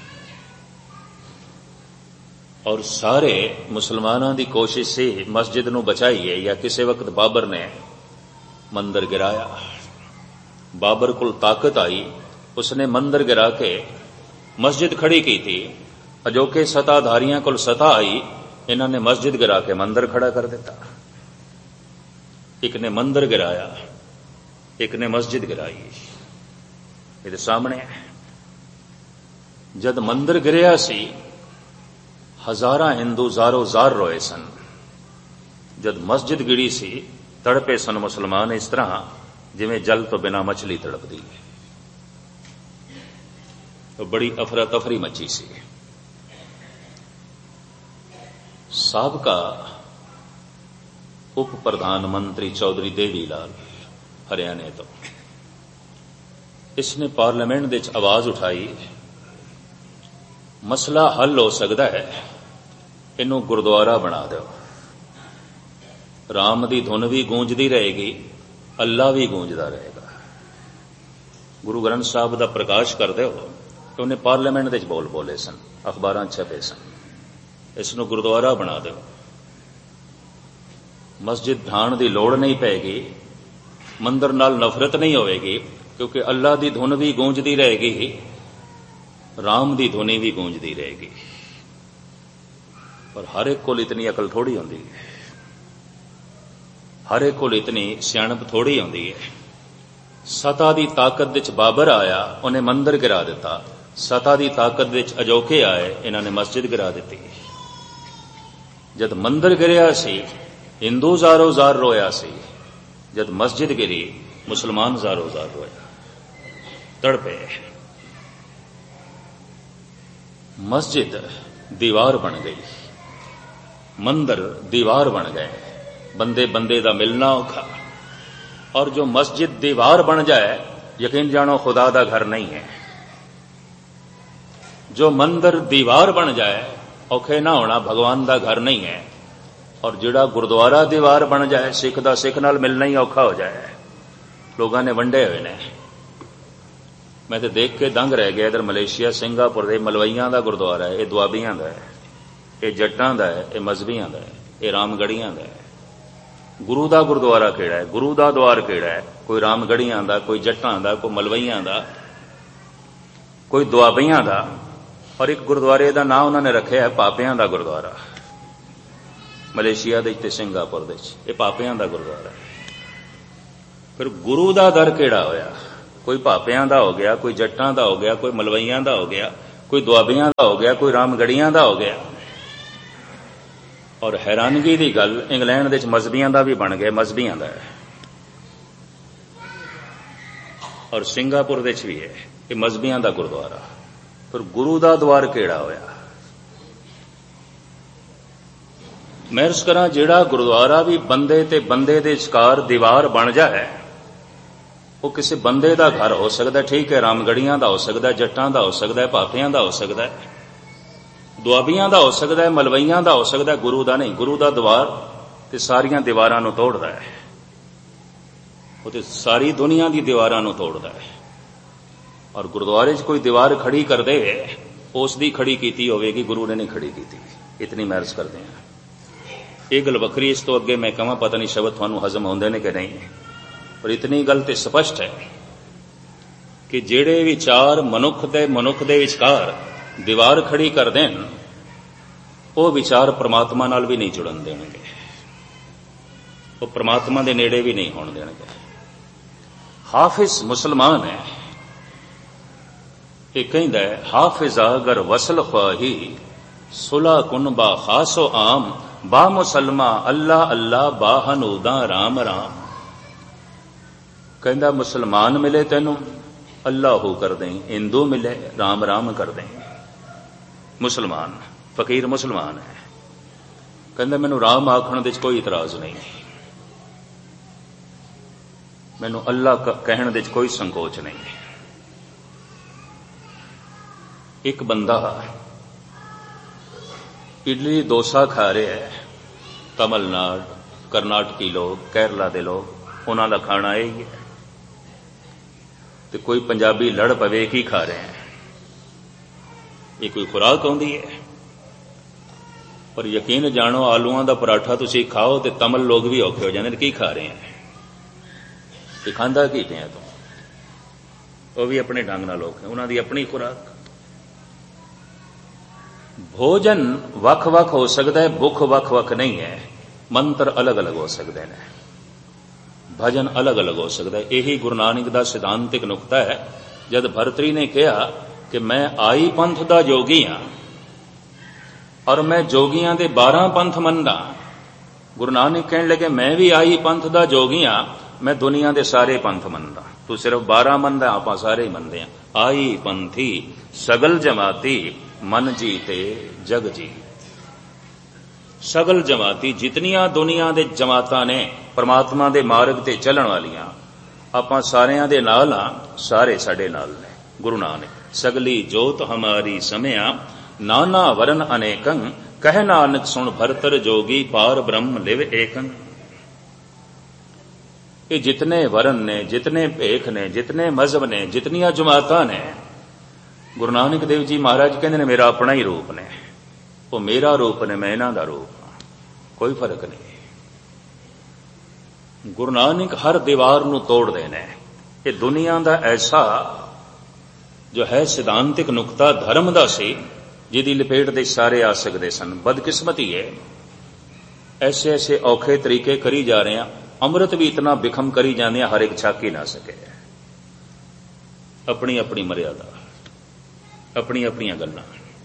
और सारे मुसलमानों की कोशिश सी मस्जिद नूं बचाईए, या किसी वक्त बाबर ने मंदिर गिराया, बाबर कोल ताकत आई, उसने मंदिर गिरा के मस्जिद खड़ी की थी। अजोके सत्ताधारियों कोल सत्ता आई, इन्होंने मस्जिद गिरा के मंदिर खड़ा कर दिता। एक ने मंदिर गिराया, एक ने मस्जिद गिराई, ये सामने है। जद मंदिर गिरिया सी, हजारां हिंदू जारो जार रोए सन। जद मस्जिद गिरी सी, तड़पे सन मुसलमान इस तरह जिवें जल तो बिना मछली तड़पदी है। तो बड़ी अफरा तफरी मची सी। साबका उप प्रधानमंत्री चौधरी देवी लाल हरियाणे तो, इसने पार्लियामेंट दे आवाज उठाई, मसला हल हो सकता है, इनू गुरुद्वारा बना दो। राम दी धुन भी गूंजदी रहेगी, अल्लाह भी गूंजदा रहेगा। गुरु ग्रंथ साहब का प्रकाश कर दो। तो उन्हें पार्लियामेंट दे बोले सन, अखबारां छपे सन, इसनू गुरुद्वारा बना दो। मस्जिद ढाण की लोड़ नहीं पैगी, मंदिर नाल नफरत नहीं होगी, क्योंकि अल्लाह की धुन भी गूंजदी रहेगी, राम की धुनी भी गूंजदी रहेगी। पर हर एक को इतनी अकल थोड़ी होंदी है, हर एक को इतनी सियाणप थोड़ी होंदी है। सत्ता की ताकत विच बाबर आया, उन्हें मंदिर गिरा दिता। सत्ता की ताकत विच अजोके आए, इन्होंने मस्जिद गिरा दी। जद मंदिर गिरिया सी, हिंदू जारो जार रोया सी। जद मस्जिद गिरी, मुसलमान जारो जार रोया, तड़पे। मस्जिद दीवार बन गई, मंदिर दीवार बन गए, बंदे बंदे का मिलना औखा। और जो मस्जिद दीवार बन जाए, यकीन जानो खुदा का घर नहीं है। जो मंदिर दीवार बन जाए, औखे ना होना भगवान का घर नहीं है। और जिहड़ा गुरुद्वारा दीवार बन जाए, सिख दा सिख नाल मिलना ही औखा हो जाए। लोगों ने वंडे हुए ने, मैं तो देख के दंग रह गया। इधर मलेशिया सिंगापुर के मलवईयां का गुरुद्वारा है, यह दुआबियां का है, यह जट्टां का है, यह मजहबियां का है, यह रामगढ़ियां का है। गुरु का गुरुद्वारा केड़ा है, गुरु का द्वार केड़ा है? कोई रामगढ़ियां का, कोई जट्टां का, कोई मलवईयां का, कोई दुआबियां का। और एक गुरुद्वारे का नाम उन्होंने रखे है पापियां का गुरुद्वारा। ਮਲੇਸ਼ੀਆ ਦੇ ਤੇ ਸਿੰਗਾਪੁਰ ਦੇ ਵਿੱਚ। ਇਹ ਪਾਪਿਆਂ ਦਾ ਗੁਰਦੁਆਰਾ ਹੈ। ਫਿਰ ਗੁਰੂ ਦਾ ਦਰ ਕਿਹੜਾ ਹੋਇਆ? ਕੋਈ ਭਾਪਿਆਂ ਦਾ ਹੋ ਗਿਆ, ਕੋਈ ਜੱਟਾਂ ਦਾ ਹੋ ਗਿਆ, ਕੋਈ ਮਲਵਈਆਂ ਦਾ ਹੋ ਗਿਆ, ਕੋਈ ਦੁਆਬੀਆਂ ਦਾ ਹੋ ਗਿਆ, ਕੋਈ ਰਾਮਗੜੀਆਂ ਦਾ ਹੋ ਗਿਆ। ਔਰ ਹੈਰਾਨਗੀ ਦੀ ਗੱਲ, ਇੰਗਲੈਂਡ ਦੇ ਵਿੱਚ ਮਜ਼ਬੀਆਂ ਦਾ ਵੀ ਬਣ ਗਿਆ, ਮਜ਼ਬੀਆਂ ਦਾ ਹੈ। ਔਰ ਸਿੰਗਾਪੁਰ ਦੇ ਵਿੱਚ ਵੀ ਹੈ, ਇਹ ਮਜ਼ਬੀਆਂ ਦਾ ਗੁਰਦੁਆਰਾ। ਪਰ ਗੁਰੂ ਦਾ ਦਵਾਰ ਕਿਹੜਾ ਹੋਇਆ? ਮੈਂ ਅਰਜ਼ ਕਰਾਂ, ਜਿਹੜਾ ਗੁਰਦੁਆਰਾ ਵੀ ਬੰਦੇ ਤੇ ਬੰਦੇ ਦੇ ਵਿਚਕਾਰ ਦੀਵਾਰ ਬਣ ਜਾਏ, ਉਹ ਕਿਸੇ ਬੰਦੇ ਦਾ ਘਰ ਹੋ ਸਕਦਾ, ਠੀਕ ਹੈ, ਰਾਮਗੜੀਆਂ ਦਾ ਹੋ ਸਕਦਾ, ਜੱਟਾਂ ਦਾ ਹੋ ਸਕਦਾ, ਭਾਪਿਆਂ ਦਾ ਹੋ ਸਕਦਾ, ਦੁਆਬੀਆਂ ਦਾ ਹੋ ਸਕਦਾ, ਮਲਵਈਆਂ ਦਾ ਹੋ ਸਕਦਾ, ਗੁਰੂ ਦਾ ਨਹੀਂ। ਗੁਰੂ ਦਾ ਦਵਾਰ ਤੇ ਸਾਰੀਆਂ ਦੀਵਾਰਾਂ ਨੂੰ ਤੋੜਦਾ ਹੈ। ਉਹ ਤੇ ਸਾਰੀ ਦੁਨੀਆ ਦੀ ਦੀਵਾਰਾਂ ਨੂੰ ਤੋੜਦਾ ਹੈ। ਔਰ ਗੁਰਦੁਆਰੇ 'ਚ ਕੋਈ ਦੀਵਾਰ ਖੜੀ ਕਰਦੇ, ਉਸ ਦੀ ਖੜੀ ਕੀਤੀ ਹੋਵੇਗੀ, ਗੁਰੂ ਨੇ ਨਹੀਂ ਖੜੀ ਕੀਤੀ। ਇਤਨੀ ਮੈਂ ਅਰਜ਼ ਕਰਦੇ ਹਾਂ। ਇਹ ਗੱਲ ਵੱਖਰੀ, ਇਸ ਤੋਂ ਅੱਗੇ ਮੈਂ ਕਹਾਂ ਪਤਾ ਨਹੀਂ ਸ਼ਬਦ ਤੁਹਾਨੂੰ ਹਜ਼ਮ ਹੁੰਦੇ ਨੇ ਕਿ ਨਹੀਂ, ਪਰ ਇਤਨੀ ਗੱਲ ਤੇ ਸਪਸ਼ਟ ਹੈ ਕਿ ਜਿਹੜੇ ਵਿਚਾਰ ਮਨੁੱਖ ਦੇ ਵਿਚਕਾਰ ਦੀਵਾਰ ਖੜੀ ਕਰ ਦੇਣ, ਉਹ ਵਿਚਾਰ ਪ੍ਰਮਾਤਮਾ ਨਾਲ ਵੀ ਨਹੀਂ ਜੁੜਨ ਦੇਣਗੇ, ਉਹ ਪ੍ਰਮਾਤਮਾ ਦੇ ਨੇੜੇ ਵੀ ਨਹੀਂ ਹੋਣ ਦੇਣਗੇ। ਹਾਫਿਜ਼ ਮੁਸਲਮਾਨ ਹੈ, ਇਹ ਕਹਿੰਦਾ ਹੈ, ਹਾਫਿਜ਼ਾ ਅਗਰ ਵਸਲ ਖਵਾਹੀ ਸੁਲਾ ਕੁਨ ਬਾ ਖਾਸੋ ਆਮ ਬਾ ਮੁਸਲਮਾ ਅੱਲਾ ਅੱਲਾ ਬਾ ਹਨੂਦਾ ਰਾਮ ਰਾਮ। ਕਹਿੰਦਾ ਮੁਸਲਮਾਨ ਮਿਲੇ ਤੈਨੂੰ, ਅੱਲਾਹੂ ਕਰ ਦੇਂ, ਹਿੰਦੂ ਮਿਲੇ ਰਾਮ ਰਾਮ ਕਰ ਦੇਂ। ਮੁਸਲਮਾਨ ਫਕੀਰ ਮੁਸਲਮਾਨ ਹੈ, ਕਹਿੰਦਾ ਮੈਨੂੰ ਰਾਮ ਆਖਣ ਦੇ ਕੋਈ ਇਤਰਾਜ਼ ਨਹੀਂ, ਮੈਨੂੰ ਅੱਲਾ ਕਹਿਣ ਦੇ ਕੋਈ ਸੰਕੋਚ ਨਹੀਂ। ਇੱਕ ਬੰਦਾ ਇਡਲੀ ਡੋਸਾ ਖਾ ਰਿਹਾ ਹੈ, ਤਮਿਲਨਾਡੂ, ਕਰਨਾਟਕੀ ਲੋਕ, ਕੇਰਲਾ ਦੇ ਲੋਕ, ਉਹਨਾਂ ਦਾ ਖਾਣਾ ਇਹ ਹੀ ਹੈ। ਤੇ ਕੋਈ ਪੰਜਾਬੀ ਲੜ ਪਵੇ ਕੀ ਖਾ ਰਹੇ ਹੈ, ਇਹ ਕੋਈ ਖੁਰਾਕ ਆਉਂਦੀ ਹੈ? ਪਰ ਯਕੀਨ ਜਾਣੋ, ਆਲੂਆਂ ਦਾ ਪਰਾਠਾ ਤੁਸੀਂ ਖਾਓ ਤੇ ਤਮਿਲ ਲੋਕ ਵੀ ਔਖੇ ਹੋ ਜਾਂਦੇ ਨੇ, ਕੀ ਖਾ ਰਹੇ ਹੈ, ਇਹ ਖਾਂਦਾ ਕੀ ਪਿਆ ਤੂੰ? ਉਹ ਵੀ ਆਪਣੇ ਢੰਗ ਨਾਲ ਲੋਕ ਹੈ, ਉਹਨਾਂ ਦੀ ਆਪਣੀ ਖੁਰਾਕ। ਭੋਜਨ ਵੱਖ-ਵੱਖ ਹੋ ਸਕਦਾ ਹੈ, ਭੁੱਖ ਵੱਖ-ਵੱਖ ਨਹੀਂ ਹੈ। ਮੰਤਰ ਅਲੱਗ-ਅਲੱਗ ਹੋ ਸਕਦੇ ਨੇ, ਭਜਨ ਅਲੱਗ-ਅਲੱਗ ਹੋ ਸਕਦਾ ਹੈ। ਇਹੀ ਗੁਰੂ ਨਾਨਕ ਦਾ ਸਿਧਾਂਤਿਕ ਨੁਕਤਾ ਹੈ। ਜਦ ਭਰਤਰੀ ਨੇ ਕਿਹਾ ਕਿ ਮੈਂ ਆਈ ਪੰਥ ਦਾ ਜੋਗੀ ਹਾਂ ਔਰ ਮੈਂ ਜੋਗੀਆਂ ਦੇ 12 ਪੰਥ ਮੰਨਦਾ, ਗੁਰੂ ਨਾਨਕ ਕਹਿਣ ਲੱਗੇ ਮੈਂ ਵੀ ਆਈ ਪੰਥ ਦਾ ਜੋਗੀ ਹਾਂ, ਮੈਂ ਦੁਨੀਆ ਦੇ ਸਾਰੇ ਪੰਥ ਮੰਨਦਾ, ਤੂੰ ਸਿਰਫ 12 ਮੰਨਦਾ, ਆਪਾਂ ਸਾਰੇ ਹੀ ਮੰਨਦੇ ਹਾਂ। ਆਈ ਪੰਥੀ ਸਗਲ ਜਮਾਤੀ ਮਨ ਜੀਤੇ ਜਗ ਜੀਤ। ਸਗਲ ਜਮਾਤੀ, ਜਿਤਨੀਆਂ ਦੁਨੀਆ ਦੇ ਜਮਾਤਾਂ ਨੇ ਪਰਮਾਤਮਾ ਦੇ ਮਾਰਗ ਤੇ ਚੱਲਣ ਵਾਲੀਆਂ, ਆਪਾਂ ਸਾਰਿਆਂ ਦੇ ਨਾਲ ਹਾਂ, ਸਾਰੇ ਸਾਡੇ ਨਾਲ ਨੇ। ਗੁਰੂ ਨਾਨਕ ਸਗਲੀ ਜੋਤ ਹਮਾਰੀ ਸਮਿਆ ਨਾਨਾ ਵਰਨ ਅਨੇਕੰ ਕਹਿ ਨਾਨਕ ਸੁਣ ਭਰਤਰ ਜੋਗੀ ਪਾਰ ਬ੍ਰਹਮ ਲਿਵ ਏਕੰ। ਇਹ ਜਿਤਨੇ ਵਰਨ ਨੇ, ਜਿਤਨੇ ਭੇਖ ਨੇ, ਜਿਤਨੇ ਮਜ਼ਹਬ ਨੇ, ਜਿਤਨੀਆਂ ਜਮਾਤਾਂ ਨੇ, ਗੁਰੂ ਨਾਨਕ ਦੇਵ ਜੀ ਮਹਾਰਾਜ ਕਹਿੰਦੇ ਨੇ ਮੇਰਾ ਆਪਣਾ ਹੀ ਰੂਪ ਨੇ, ਉਹ ਮੇਰਾ ਰੂਪ ਨੇ, ਮੈਂ ਇਹਨਾਂ ਦਾ ਰੂਪ ਹਾਂ, ਕੋਈ ਫਰਕ ਨਹੀਂ। ਗੁਰੂ ਨਾਨਕ ਹਰ ਦੀਵਾਰ ਨੂੰ ਤੋੜਦੇ ਨੇ। ਇਹ ਦੁਨੀਆ ਦਾ ਐਸਾ ਜੋ ਹੈ ਸਿਧਾਂਤਿਕ ਨੁਕਤਾ ਧਰਮ ਦਾ ਸੀ, ਜਿਹਦੀ ਲਪੇਟ ਦੇ ਸਾਰੇ ਆ ਸਕਦੇ ਸਨ। ਬਦਕਿਸਮਤੀ ਹੈ, ਐਸੇ ਐਸੇ ਔਖੇ ਤਰੀਕੇ ਕਰੀ ਜਾ ਰਹੇ ਆ, ਅੰਮ੍ਰਿਤ ਵੀ ਇਤਨਾ ਬਿਖਮ ਕਰੀ ਜਾਂਦੇ ਆ, ਹਰ ਇੱਕ ਛਕ ਹੀ ਨਾ ਸਕੇ। ਆਪਣੀ ਆਪਣੀ ਮਰਿਆਦਾ, ਆਪਣੀਆਂ ਆਪਣੀਆਂ ਗੱਲਾਂ,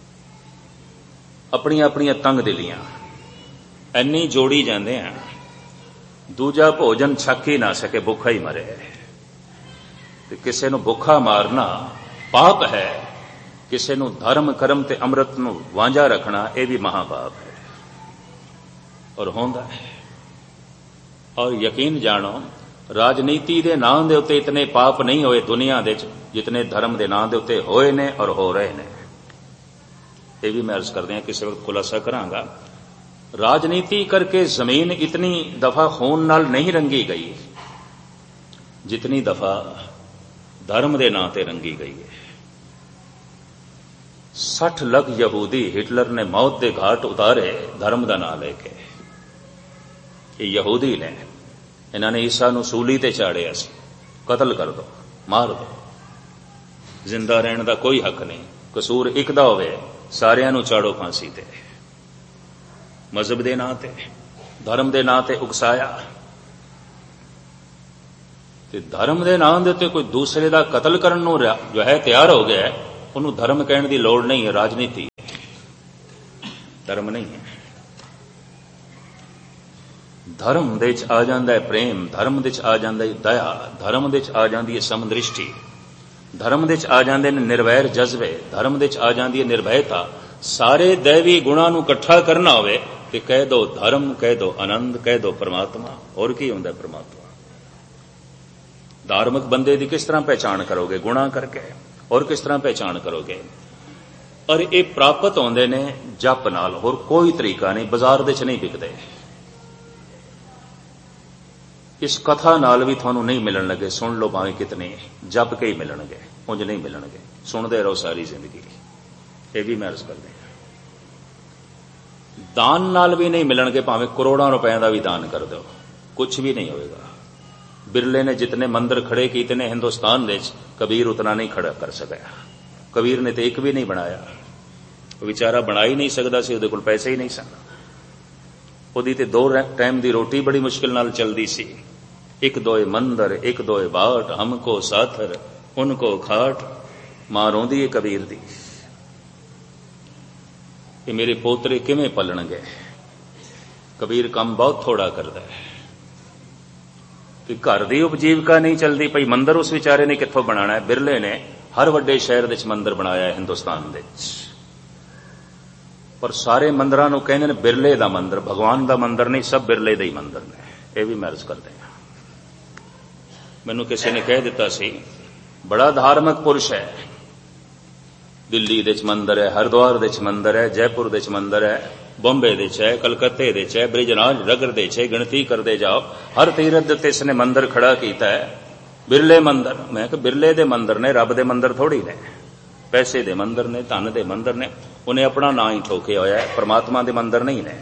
ਆਪਣੀਆਂ ਆਪਣੀਆਂ ਤੰਗ ਦਿਲੀਆਂ, ਐਨੀ ਜੋੜੀ ਜਾਂਦੇ ਆ, ਦੂਜਾ ਭੋਜਨ ਛਕ ਹੀ ਨਾ ਸਕੇ, ਭੁੱਖਾ ਹੀ ਮਰੇ। ਤੇ ਕਿਸੇ ਨੂੰ ਭੁੱਖਾ ਮਾਰਨਾ ਪਾਪ ਹੈ, ਕਿਸੇ ਨੂੰ ਧਰਮ ਕਰਮ ਤੇ ਅੰਮ੍ਰਿਤ ਨੂੰ ਵਾਂਝਾ ਰੱਖਣਾ ਇਹ ਵੀ ਮਹਾਪਾਪ ਹੈ, ਔਰ ਹੁੰਦਾ ਹੈ। ਔਰ ਯਕੀਨ ਜਾਣੋ, ਰਾਜਨੀਤੀ ਦੇ ਨਾਂ ਦੇ ਉੱਤੇ ਇਤਨੇ ਪਾਪ ਨਹੀਂ ਹੋਏ ਦੁਨੀਆ ਦੇ ਵਿੱਚ ਜਿਤਨੇ ਧਰਮ ਦੇ ਨਾਂ ਦੇ ਉੱਤੇ ਹੋਏ ਨੇ ਔਰ ਹੋ ਰਹੇ ਨੇ। ਇਹ ਵੀ ਮੈਂ ਅਰਜ਼ ਕਰਦੇ ਹਾਂ, ਕਿਸੇ ਵਕਤ ਖੁਲਾਸਾ ਕਰਾਂਗਾ। ਰਾਜਨੀਤੀ ਕਰਕੇ ਜ਼ਮੀਨ ਇਤਨੀ ਦਫਾ ਖੂਨ ਨਾਲ ਨਹੀਂ ਰੰਗੀ ਗਈ ਜਿਤਨੀ ਦਫਾ ਧਰਮ ਦੇ ਨਾਂ ਤੇ ਰੰਗੀ ਗਈ ਹੈ। 60 ਲੱਖ ਯਹੂਦੀ ਹਿਟਲਰ ਨੇ ਮੌਤ ਦੇ ਘਾਟ ਉਤਾਰੇ ਧਰਮ ਦਾ ਨਾਂ ਲੈ ਕੇ। ਇਹ ਯਹੂਦੀ ਨੇ, ਇਹਨਾਂ ਨੇ ਈਸਾ ਨੂੰ ਸੂਲੀ ਤੇ ਚਾੜਿਆ ਸੀ, ਕਤਲ ਕਰ ਦੋ, ਮਾਰ ਦੋ, ਜ਼ਿੰਦਾ ਰਹਿਣ ਦਾ ਕੋਈ ਹੱਕ ਨਹੀਂ। ਕਸੂਰ ਇੱਕ ਦਾ ਹੋਵੇ, ਸਾਰਿਆਂ ਨੂੰ ਚਾੜੋ ਫਾਂਸੀ ਤੇ। ਮਜ਼ਹਬ ਦੇ ਨਾਂ ਤੇ, ਧਰਮ ਦੇ ਨਾਂ ਤੇ ਉਕਸਾਇਆ। ਤੇ ਧਰਮ ਦੇ ਨਾਂ ਦੇ ਉੱਤੇ ਕੋਈ ਦੂਸਰੇ ਦਾ ਕਤਲ ਕਰਨ ਨੂੰ ਜੋ ਹੈ ਤਿਆਰ ਹੋ ਗਿਆ, ਉਹਨੂੰ ਧਰਮ ਕਹਿਣ ਦੀ ਲੋੜ ਨਹੀਂ ਹੈ। ਰਾਜਨੀਤੀ ਧਰਮ ਨਹੀਂ ਹੈ। ਧਰਮ ਦੇ ਵਿੱਚ ਆ ਜਾਂਦਾ ਹੈ ਪ੍ਰੇਮ, ਧਰਮ ਦੇ ਵਿੱਚ ਆ ਜਾਂਦਾ ਹੈ ਦਇਆ, ਧਰਮ ਦੇ ਵਿੱਚ ਆ ਜਾਂਦੀ ਹੈ ਸਮਦ੍ਰਿਸ਼ਟੀ, ਧਰਮ ਦੇ ਵਿੱਚ ਆ ਜਾਂਦੇ ਨੇ ਨਿਰਵੈਰ ਜਜ਼ਬੇ, ਧਰਮ ਦੇ ਵਿੱਚ ਆ ਜਾਂਦੀ ਹੈ ਨਿਰਭੈਤਾ। ਸਾਰੇ ਦੈਵੀ ਗੁਣਾਂ ਨੂੰ ਇਕੱਠਾ ਕਰਨਾ ਹੋਵੇ ਤੇ ਕਹਿ ਦੋ ਧਰਮ, ਕਹਿ ਦੋ ਆਨੰਦ, ਕਹਿ ਦੋ ਪਰਮਾਤਮਾ। ਹੋਰ ਕੀ ਹੁੰਦਾ ਪਰਮਾਤਮਾ? ਧਾਰਮਿਕ ਬੰਦੇ ਦੀ ਕਿਸ ਤਰ੍ਹਾਂ ਪਹਿਚਾਣ ਕਰੋਗੇ? ਗੁਣਾਂ ਕਰਕੇ। ਹੋਰ ਕਿਸ ਤਰ੍ਹਾਂ ਪਹਿਚਾਣ ਕਰੋਗੇ? ਔਰ ਇਹ ਪ੍ਰਾਪਤ ਹੁੰਦੇ ਨੇ ਜਪ ਨਾਲ, ਹੋਰ ਕੋਈ ਤਰੀਕਾ ਨਹੀਂ। ਬਾਜ਼ਾਰ ਦੇ ਚ ਨਹੀਂ ਵਿਕਦੇ। ਇਸ ਕਥਾ ਨਾਲ ਵੀ ਤੁਹਾਨੂੰ ਨਹੀਂ ਮਿਲਣ ਲੱਗੇ, ਸੁਣ ਲਓ ਭਾਵੇਂ ਕਿਤਨੇ, ਜਪ ਕੇ ਹੀ ਮਿਲਣਗੇ, ਉਂਝ ਨਹੀਂ ਮਿਲਣਗੇ। ਸੁਣਦੇ ਰਹੋ ਸਾਰੀ ਜ਼ਿੰਦਗੀ। ਇਹ ਵੀ ਮੈਂ ਅਰਜ਼ ਕਰਦੇ। ਦਾਨ ਨਾਲ ਵੀ ਨਹੀਂ ਮਿਲਣਗੇ, ਭਾਵੇਂ ਕਰੋੜਾਂ ਰੁਪਏ ਦਾ ਵੀ ਦਾਨ ਕਰ ਦਿਓ, ਕੁਝ ਵੀ ਨਹੀਂ ਹੋਏਗਾ। ਬਿਰਲੇ ਨੇ ਜਿਤਨੇ ਮੰਦਰ ਖੜੇ ਕੀਤੇ ਨੇ ਹਿੰਦੁਸਤਾਨ ਦੇ ਵਿੱਚ, ਕਬੀਰ ਉਤਨਾ ਨਹੀਂ ਖੜਾ ਕਰ ਸਕਿਆ। ਕਬੀਰ ਨੇ ਤੇ ਇੱਕ ਵੀ ਨਹੀਂ ਬਣਾਇਆ। ਉਹ ਵਿਚਾਰਾ ਬਣਾ ਹੀ ਨਹੀਂ ਸਕਦਾ ਸੀ, ਉਹਦੇ ਕੋਲ ਪੈਸੇ ਹੀ ਨਹੀਂ ਸਨ। ਉਹਦੀ ਤੇ 2 ਟਾਈਮ ਦੀ ਰੋਟੀ ਬੜੀ ਮੁਸ਼ਕਿਲ ਨਾਲ ਚੱਲਦੀ ਸੀ। 1-2 ਮੰਦਰ, 1-2 ਬਾਟ, ਹਮਕੋ ਸਾਥਰ, ਉनको ਖਾਟ। ਮਾਂ ਰੋਂਦੀ ਹੈ ਕਬੀਰ ਦੀ ਕਿ ਮੇਰੇ ਪੋਤਰੇ ਕਿਵੇਂ ਪਲਣਗੇ। ਕਬੀਰ ਕੰਮ ਬਹੁਤ ਥੋੜਾ ਕਰਦਾ ਹੈ ਕਿ ਘਰ ਦੀ ਉਪਜੀਵਕਾ ਨਹੀਂ ਚੱਲਦੀ ਪਈ। ਮੰਦਰ ਉਸ ਵਿਚਾਰੇ ਨੇ ਕਿੱਥੋਂ ਬਣਾਣਾ ਹੈ? ਬਿਰਲੇ ਨੇ ਹਰ ਵੱਡੇ ਸ਼ਹਿਰ ਵਿੱਚ ਮੰਦਰ ਬਣਾਇਆ ਹੈ ਹਿੰਦੁਸਤਾਨ ਦੇ ਵਿੱਚ, ਪਰ ਸਾਰੇ ਮੰਦਰਾਂ ਨੂੰ ਕਹਿੰਦੇ ਨੇ ਬਿਰਲੇ ਦਾ ਮੰਦਰ। ਭਗਵਾਨ ਦਾ ਮੰਦਰ ਨਹੀਂ, ਸਭ ਬਿਰਲੇ ਦੇ ਹੀ ਮੰਦਰ ਨੇ। ਇਹ ਵੀ ਮੈਂ ਅਰਜ਼ ਕਰਦੇ ਹਾਂ। ਮੈਨੂੰ ਕਿਸੇ ਨੇ ਕਹਿ ਦਿੱਤਾ ਸੀ, ਬੜਾ ਧਾਰਮਿਕ ਪੁਰਸ਼ ਹੈ, ਦਿੱਲੀ ਦੇ ਚ ਮੰਦਰ ਹੈ, ਹਰਿਦੁਆਰ ਦੇ ਚ ਮੰਦਰ ਹੈ, ਜੈਪੁਰ ਦੇ ਚ ਮੰਦਰ ਹੈ, ਬੰਬੇ ਦੇ ਚ ਹੈ, ਕਲਕੱਤੇ ਦੇ ਚ ਹੈ, ਬ੍ਰਿਜਨਾਜ ਨਗਰ ਦੇ ਚ ਹੈ, ਗਿਣਤੀ ਕਰਦੇ ਜਾਓ। ਹਰ ਤੀਰਥ ਦੇ ਉੱਤੇ ਇਸਨੇ ਮੰਦਰ ਖੜਾ ਕੀਤਾ ਹੈ। ਬਿਰਲੇ ਮੰਦਰ। ਮੈਂ ਕਿਹਾ ਬਿਰਲੇ ਦੇ ਮੰਦਰ ਨੇ, ਰੱਬ ਦੇ ਮੰਦਰ ਥੋੜੀ ਨੇ। ਪੈਸੇ ਦੇ ਮੰਦਰ ਨੇ, ਧਨ ਦੇ ਮੰਦਰ ਨੇ। ਉਹਨੇ ਆਪਣਾ ਨਾਂ ਹੀ ਠੋਕਿਆ ਹੋਇਆ ਹੈ, ਪਰਮਾਤਮਾ ਦੇ ਮੰਦਰ ਨਹੀਂ ਨੇ।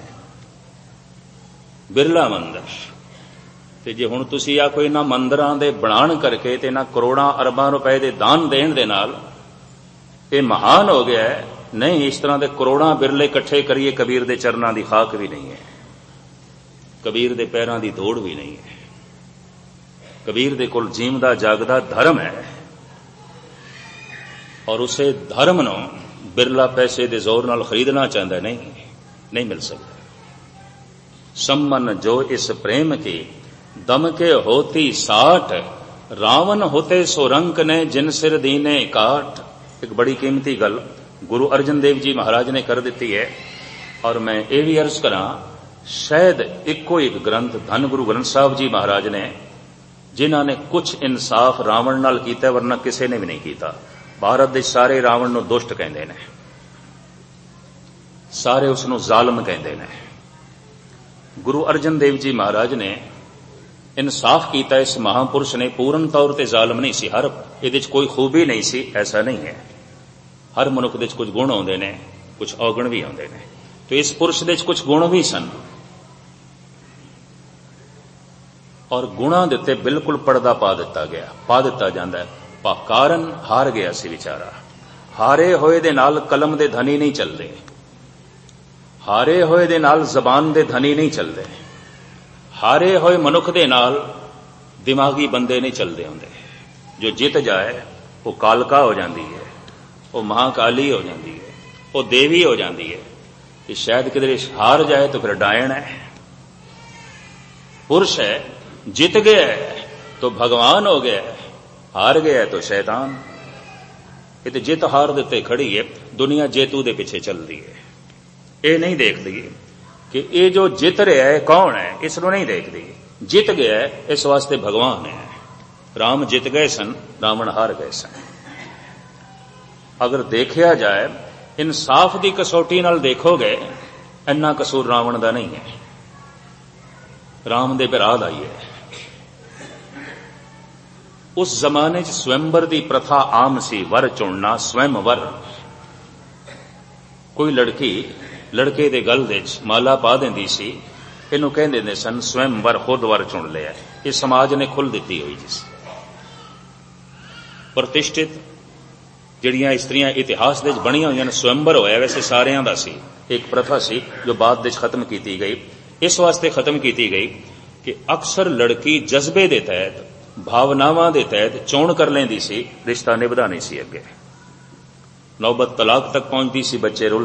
ਬਿਰਲਾ ਮੰਦਰ। ਤੇ ਜੇ ਹੁਣ ਤੁਸੀਂ ਆਖੋ ਇਹਨਾਂ ਮੰਦਰਾਂ ਦੇ ਬਣਾਉਣ ਕਰਕੇ ਤੇ ਇਹਨਾਂ ਕਰੋੜਾਂ ਅਰਬਾਂ ਰੁਪਏ ਦੇ ਦਾਨ ਦੇਣ ਦੇ ਨਾਲ ਇਹ ਮਹਾਨ ਹੋ ਗਿਆ ਹੈ, ਨਹੀਂ, ਇਸ ਤਰ੍ਹਾਂ ਦੇ ਕਰੋੜਾਂ ਬਿਰਲੇ ਇਕੱਠੇ ਕਰੀਏ, ਕਬੀਰ ਦੇ ਚਰਨਾਂ ਦੀ ਖਾਕ ਵੀ ਨਹੀਂ ਹੈ, ਕਬੀਰ ਦੇ ਪੈਰਾਂ ਦੀ ਦੌੜ ਵੀ ਨਹੀਂ ਹੈ। ਕਬੀਰ ਦੇ ਕੋਲ ਜੀਵਦਾ ਜਾਗਦਾ ਧਰਮ ਹੈ, ਔਰ ਉਸੇ ਧਰਮ ਨੂੰ ਬਿਰਲਾ ਪੈਸੇ ਦੇ ਜ਼ੋਰ ਨਾਲ ਖਰੀਦਣਾ ਚਾਹੁੰਦਾ, ਨਹੀਂ ਮਿਲ ਸਕਦਾ। ਸੰਮਨ ਜੋ ਇਸ ਪ੍ਰੇਮ ਕੀ ਦਮ ਕੇ ਹੋਤੀ ਸਾਠ, ਰਾਵਣ ਹੋਤੇ ਸੋ ਰੰਕ ਨੇ ਜਿਨ ਸਿਰ ਦੀਨੇ ਕਾਟ। ਇੱਕ ਬੜੀ ਕੀਮਤੀ ਗੱਲ ਗੁਰੂ ਅਰਜਨ ਦੇਵ ਜੀ ਮਹਾਰਾਜ ਨੇ ਕਰ ਦਿੱਤੀ ਹੈ, ਔਰ ਮੈਂ ਇਹ ਵੀ ਅਰਜ਼ ਕਰਾਂ, ਸ਼ਾਇਦ ਇੱਕੋ ਇੱਕ ਗ੍ਰੰਥ ਧੰਨ ਗੁਰੂ ਗ੍ਰੰਥ ਸਾਹਿਬ ਜੀ ਮਹਾਰਾਜ ਨੇ ਜਿਨ੍ਹਾਂ ਨੇ ਕੁਝ ਇਨਸਾਫ ਰਾਵਣ ਨਾਲ ਕੀਤਾ, ਵਰਨਾ ਕਿਸੇ ਨੇ ਵੀ ਨਹੀਂ ਕੀਤਾ। ਭਾਰਤ ਦੇ ਸਾਰੇ ਰਾਵਣ ਨੂੰ ਦੁਸ਼ਟ ਕਹਿੰਦੇ ਨੇ, ਸਾਰੇ ਉਸ ਨੂੰ ਜ਼ਾਲਮ ਕਹਿੰਦੇ ਨੇ। ਗੁਰੂ ਅਰਜਨ ਦੇਵ ਜੀ ਮਹਾਰਾਜ ਨੇ ਇਨਸਾਫ ਕੀਤਾ। ਇਸ ਮਹਾਂਪੁਰਸ਼ ਨੇ ਪੂਰਨ ਤੌਰ ਤੇ ਜ਼ਾਲਮ ਨਹੀਂ ਸੀ। ਹਰ ਇਹਦੇ 'ਚ ਕੋਈ ਖੂਬੀ ਨਹੀਂ ਸੀ, ਐਸਾ ਨਹੀਂ ਹੈ। ਹਰ ਮਨੁੱਖ ਦੇ 'ਚ ਕੁਝ ਗੁਣ ਆਉਂਦੇ ਨੇ, ਕੁਝ ਔਗਣ ਵੀ ਆਉਂਦੇ ਨੇ, ਤੇ ਇਸ ਪੁਰਸ਼ ਦੇ 'ਚ ਕੁਝ ਗੁਣ ਵੀ ਸਨ, ਔਰ ਗੁਣਾਂ ਦੇ ਉੱਤੇ ਬਿਲਕੁਲ ਪਰਦਾ ਪਾ ਦਿੱਤਾ ਜਾਂਦਾ ਹੈ। ਕਾਰਨ ਹਾਰ ਗਿਆ ਸੀ ਵਿਚਾਰਾ। ਹਾਰੇ ਹੋਏ ਦੇ ਨਾਲ ਕਲਮ ਦੇ ਧਨੀ ਨਹੀਂ ਚੱਲਦੇ, ਹਾਰੇ ਹੋਏ ਦੇ ਨਾਲ ਜ਼ਬਾਨ ਦੇ ਧਨੀ ਨਹੀਂ ਚੱਲਦੇ, ਹਾਰੇ ਹੋਏ ਮਨੁੱਖ ਦੇ ਨਾਲ ਦਿਮਾਗੀ ਬੰਦੇ ਨਹੀਂ ਚੱਲਦੇ ਹੁੰਦੇ। ਜੋ ਜਿੱਤ ਜਾਏ ਉਹ ਕਾਲਕਾ ਹੋ ਜਾਂਦੀ ਹੈ, ਉਹ ਮਹਾਕਾਲੀ ਹੋ ਜਾਂਦੀ ਹੈ, ਉਹ ਦੇਵੀ ਹੋ ਜਾਂਦੀ ਹੈ। ਤੇ ਸ਼ਾਇਦ ਕਿਧਰੇ ਹਾਰ ਜਾਏ ਤਾਂ ਫਿਰ ਡਾਇਣ ਹੈ। पुरुष है, जीत गया है तो भगवान हो गया है, हार गया है तो शैतान। ये तो जित हार देते खड़ी है, दुनिया जेतू दे पीछे चल रही है। ये नहीं देखती कि ये जो जित रहा है कौन है, इसको नहीं देखती। जित गया है इस वास्ते भगवान है। राम जित गए सन, रावण हार गए सन। अगर देखा जाए इंसाफ की कसौटी नाल देखोगे, इन्ना कसूर रावण का नहीं है, राम दे भरा दा ही है। उस जमाने च स्वयंवर की प्रथा आम सी, वर चुनना, स्वयंवर। कोई लड़की लड़के दे गल दे माला पा देंदी सी, इनू कह देंदे सन स्वयंवर, खुद वर चुन लिया। ये समाज ने खुल दी हुई जिस प्रतिष्ठित ਜਿਹੜੀਆਂ ਇਸਤਰੀਆਂ ਇਤਿਹਾਸ ਦੇ ਵਿੱਚ ਬਣੀਆਂ ਹੋਈਆਂ ਨੇ, ਸਵੰਬਰ ਹੋਇਆ ਵੈਸੇ ਸਾਰਿਆਂ ਦਾ ਸੀ, ਇੱਕ ਪ੍ਰਥਾ ਸੀ ਜੋ ਬਾਅਦ ਵਿੱਚ ਖਤਮ ਕੀਤੀ ਗਈ। ਇਸ ਵਾਸਤੇ ਖਤਮ ਕੀਤੀ ਗਈ ਕਿ ਅਕਸਰ ਲੜਕੀ ਜਜ਼ਬੇ ਦੇ ਤਹਿਤ, ਭਾਵਨਾਵਾਂ ਦੇ ਤਹਿਤ ਚੋਣ ਕਰ ਲੈਂਦੀ ਸੀ, ਰਿਸ਼ਤਾ ਨਿਭਦਾ ਨਹੀਂ ਸੀ। ਅੱਗੇ ਨੌਬਤ ਤਲਾਕ ਤੱਕ ਪਹੁੰਚਦੀ ਸੀ, ਬੱਚੇ ਰੁੱਲ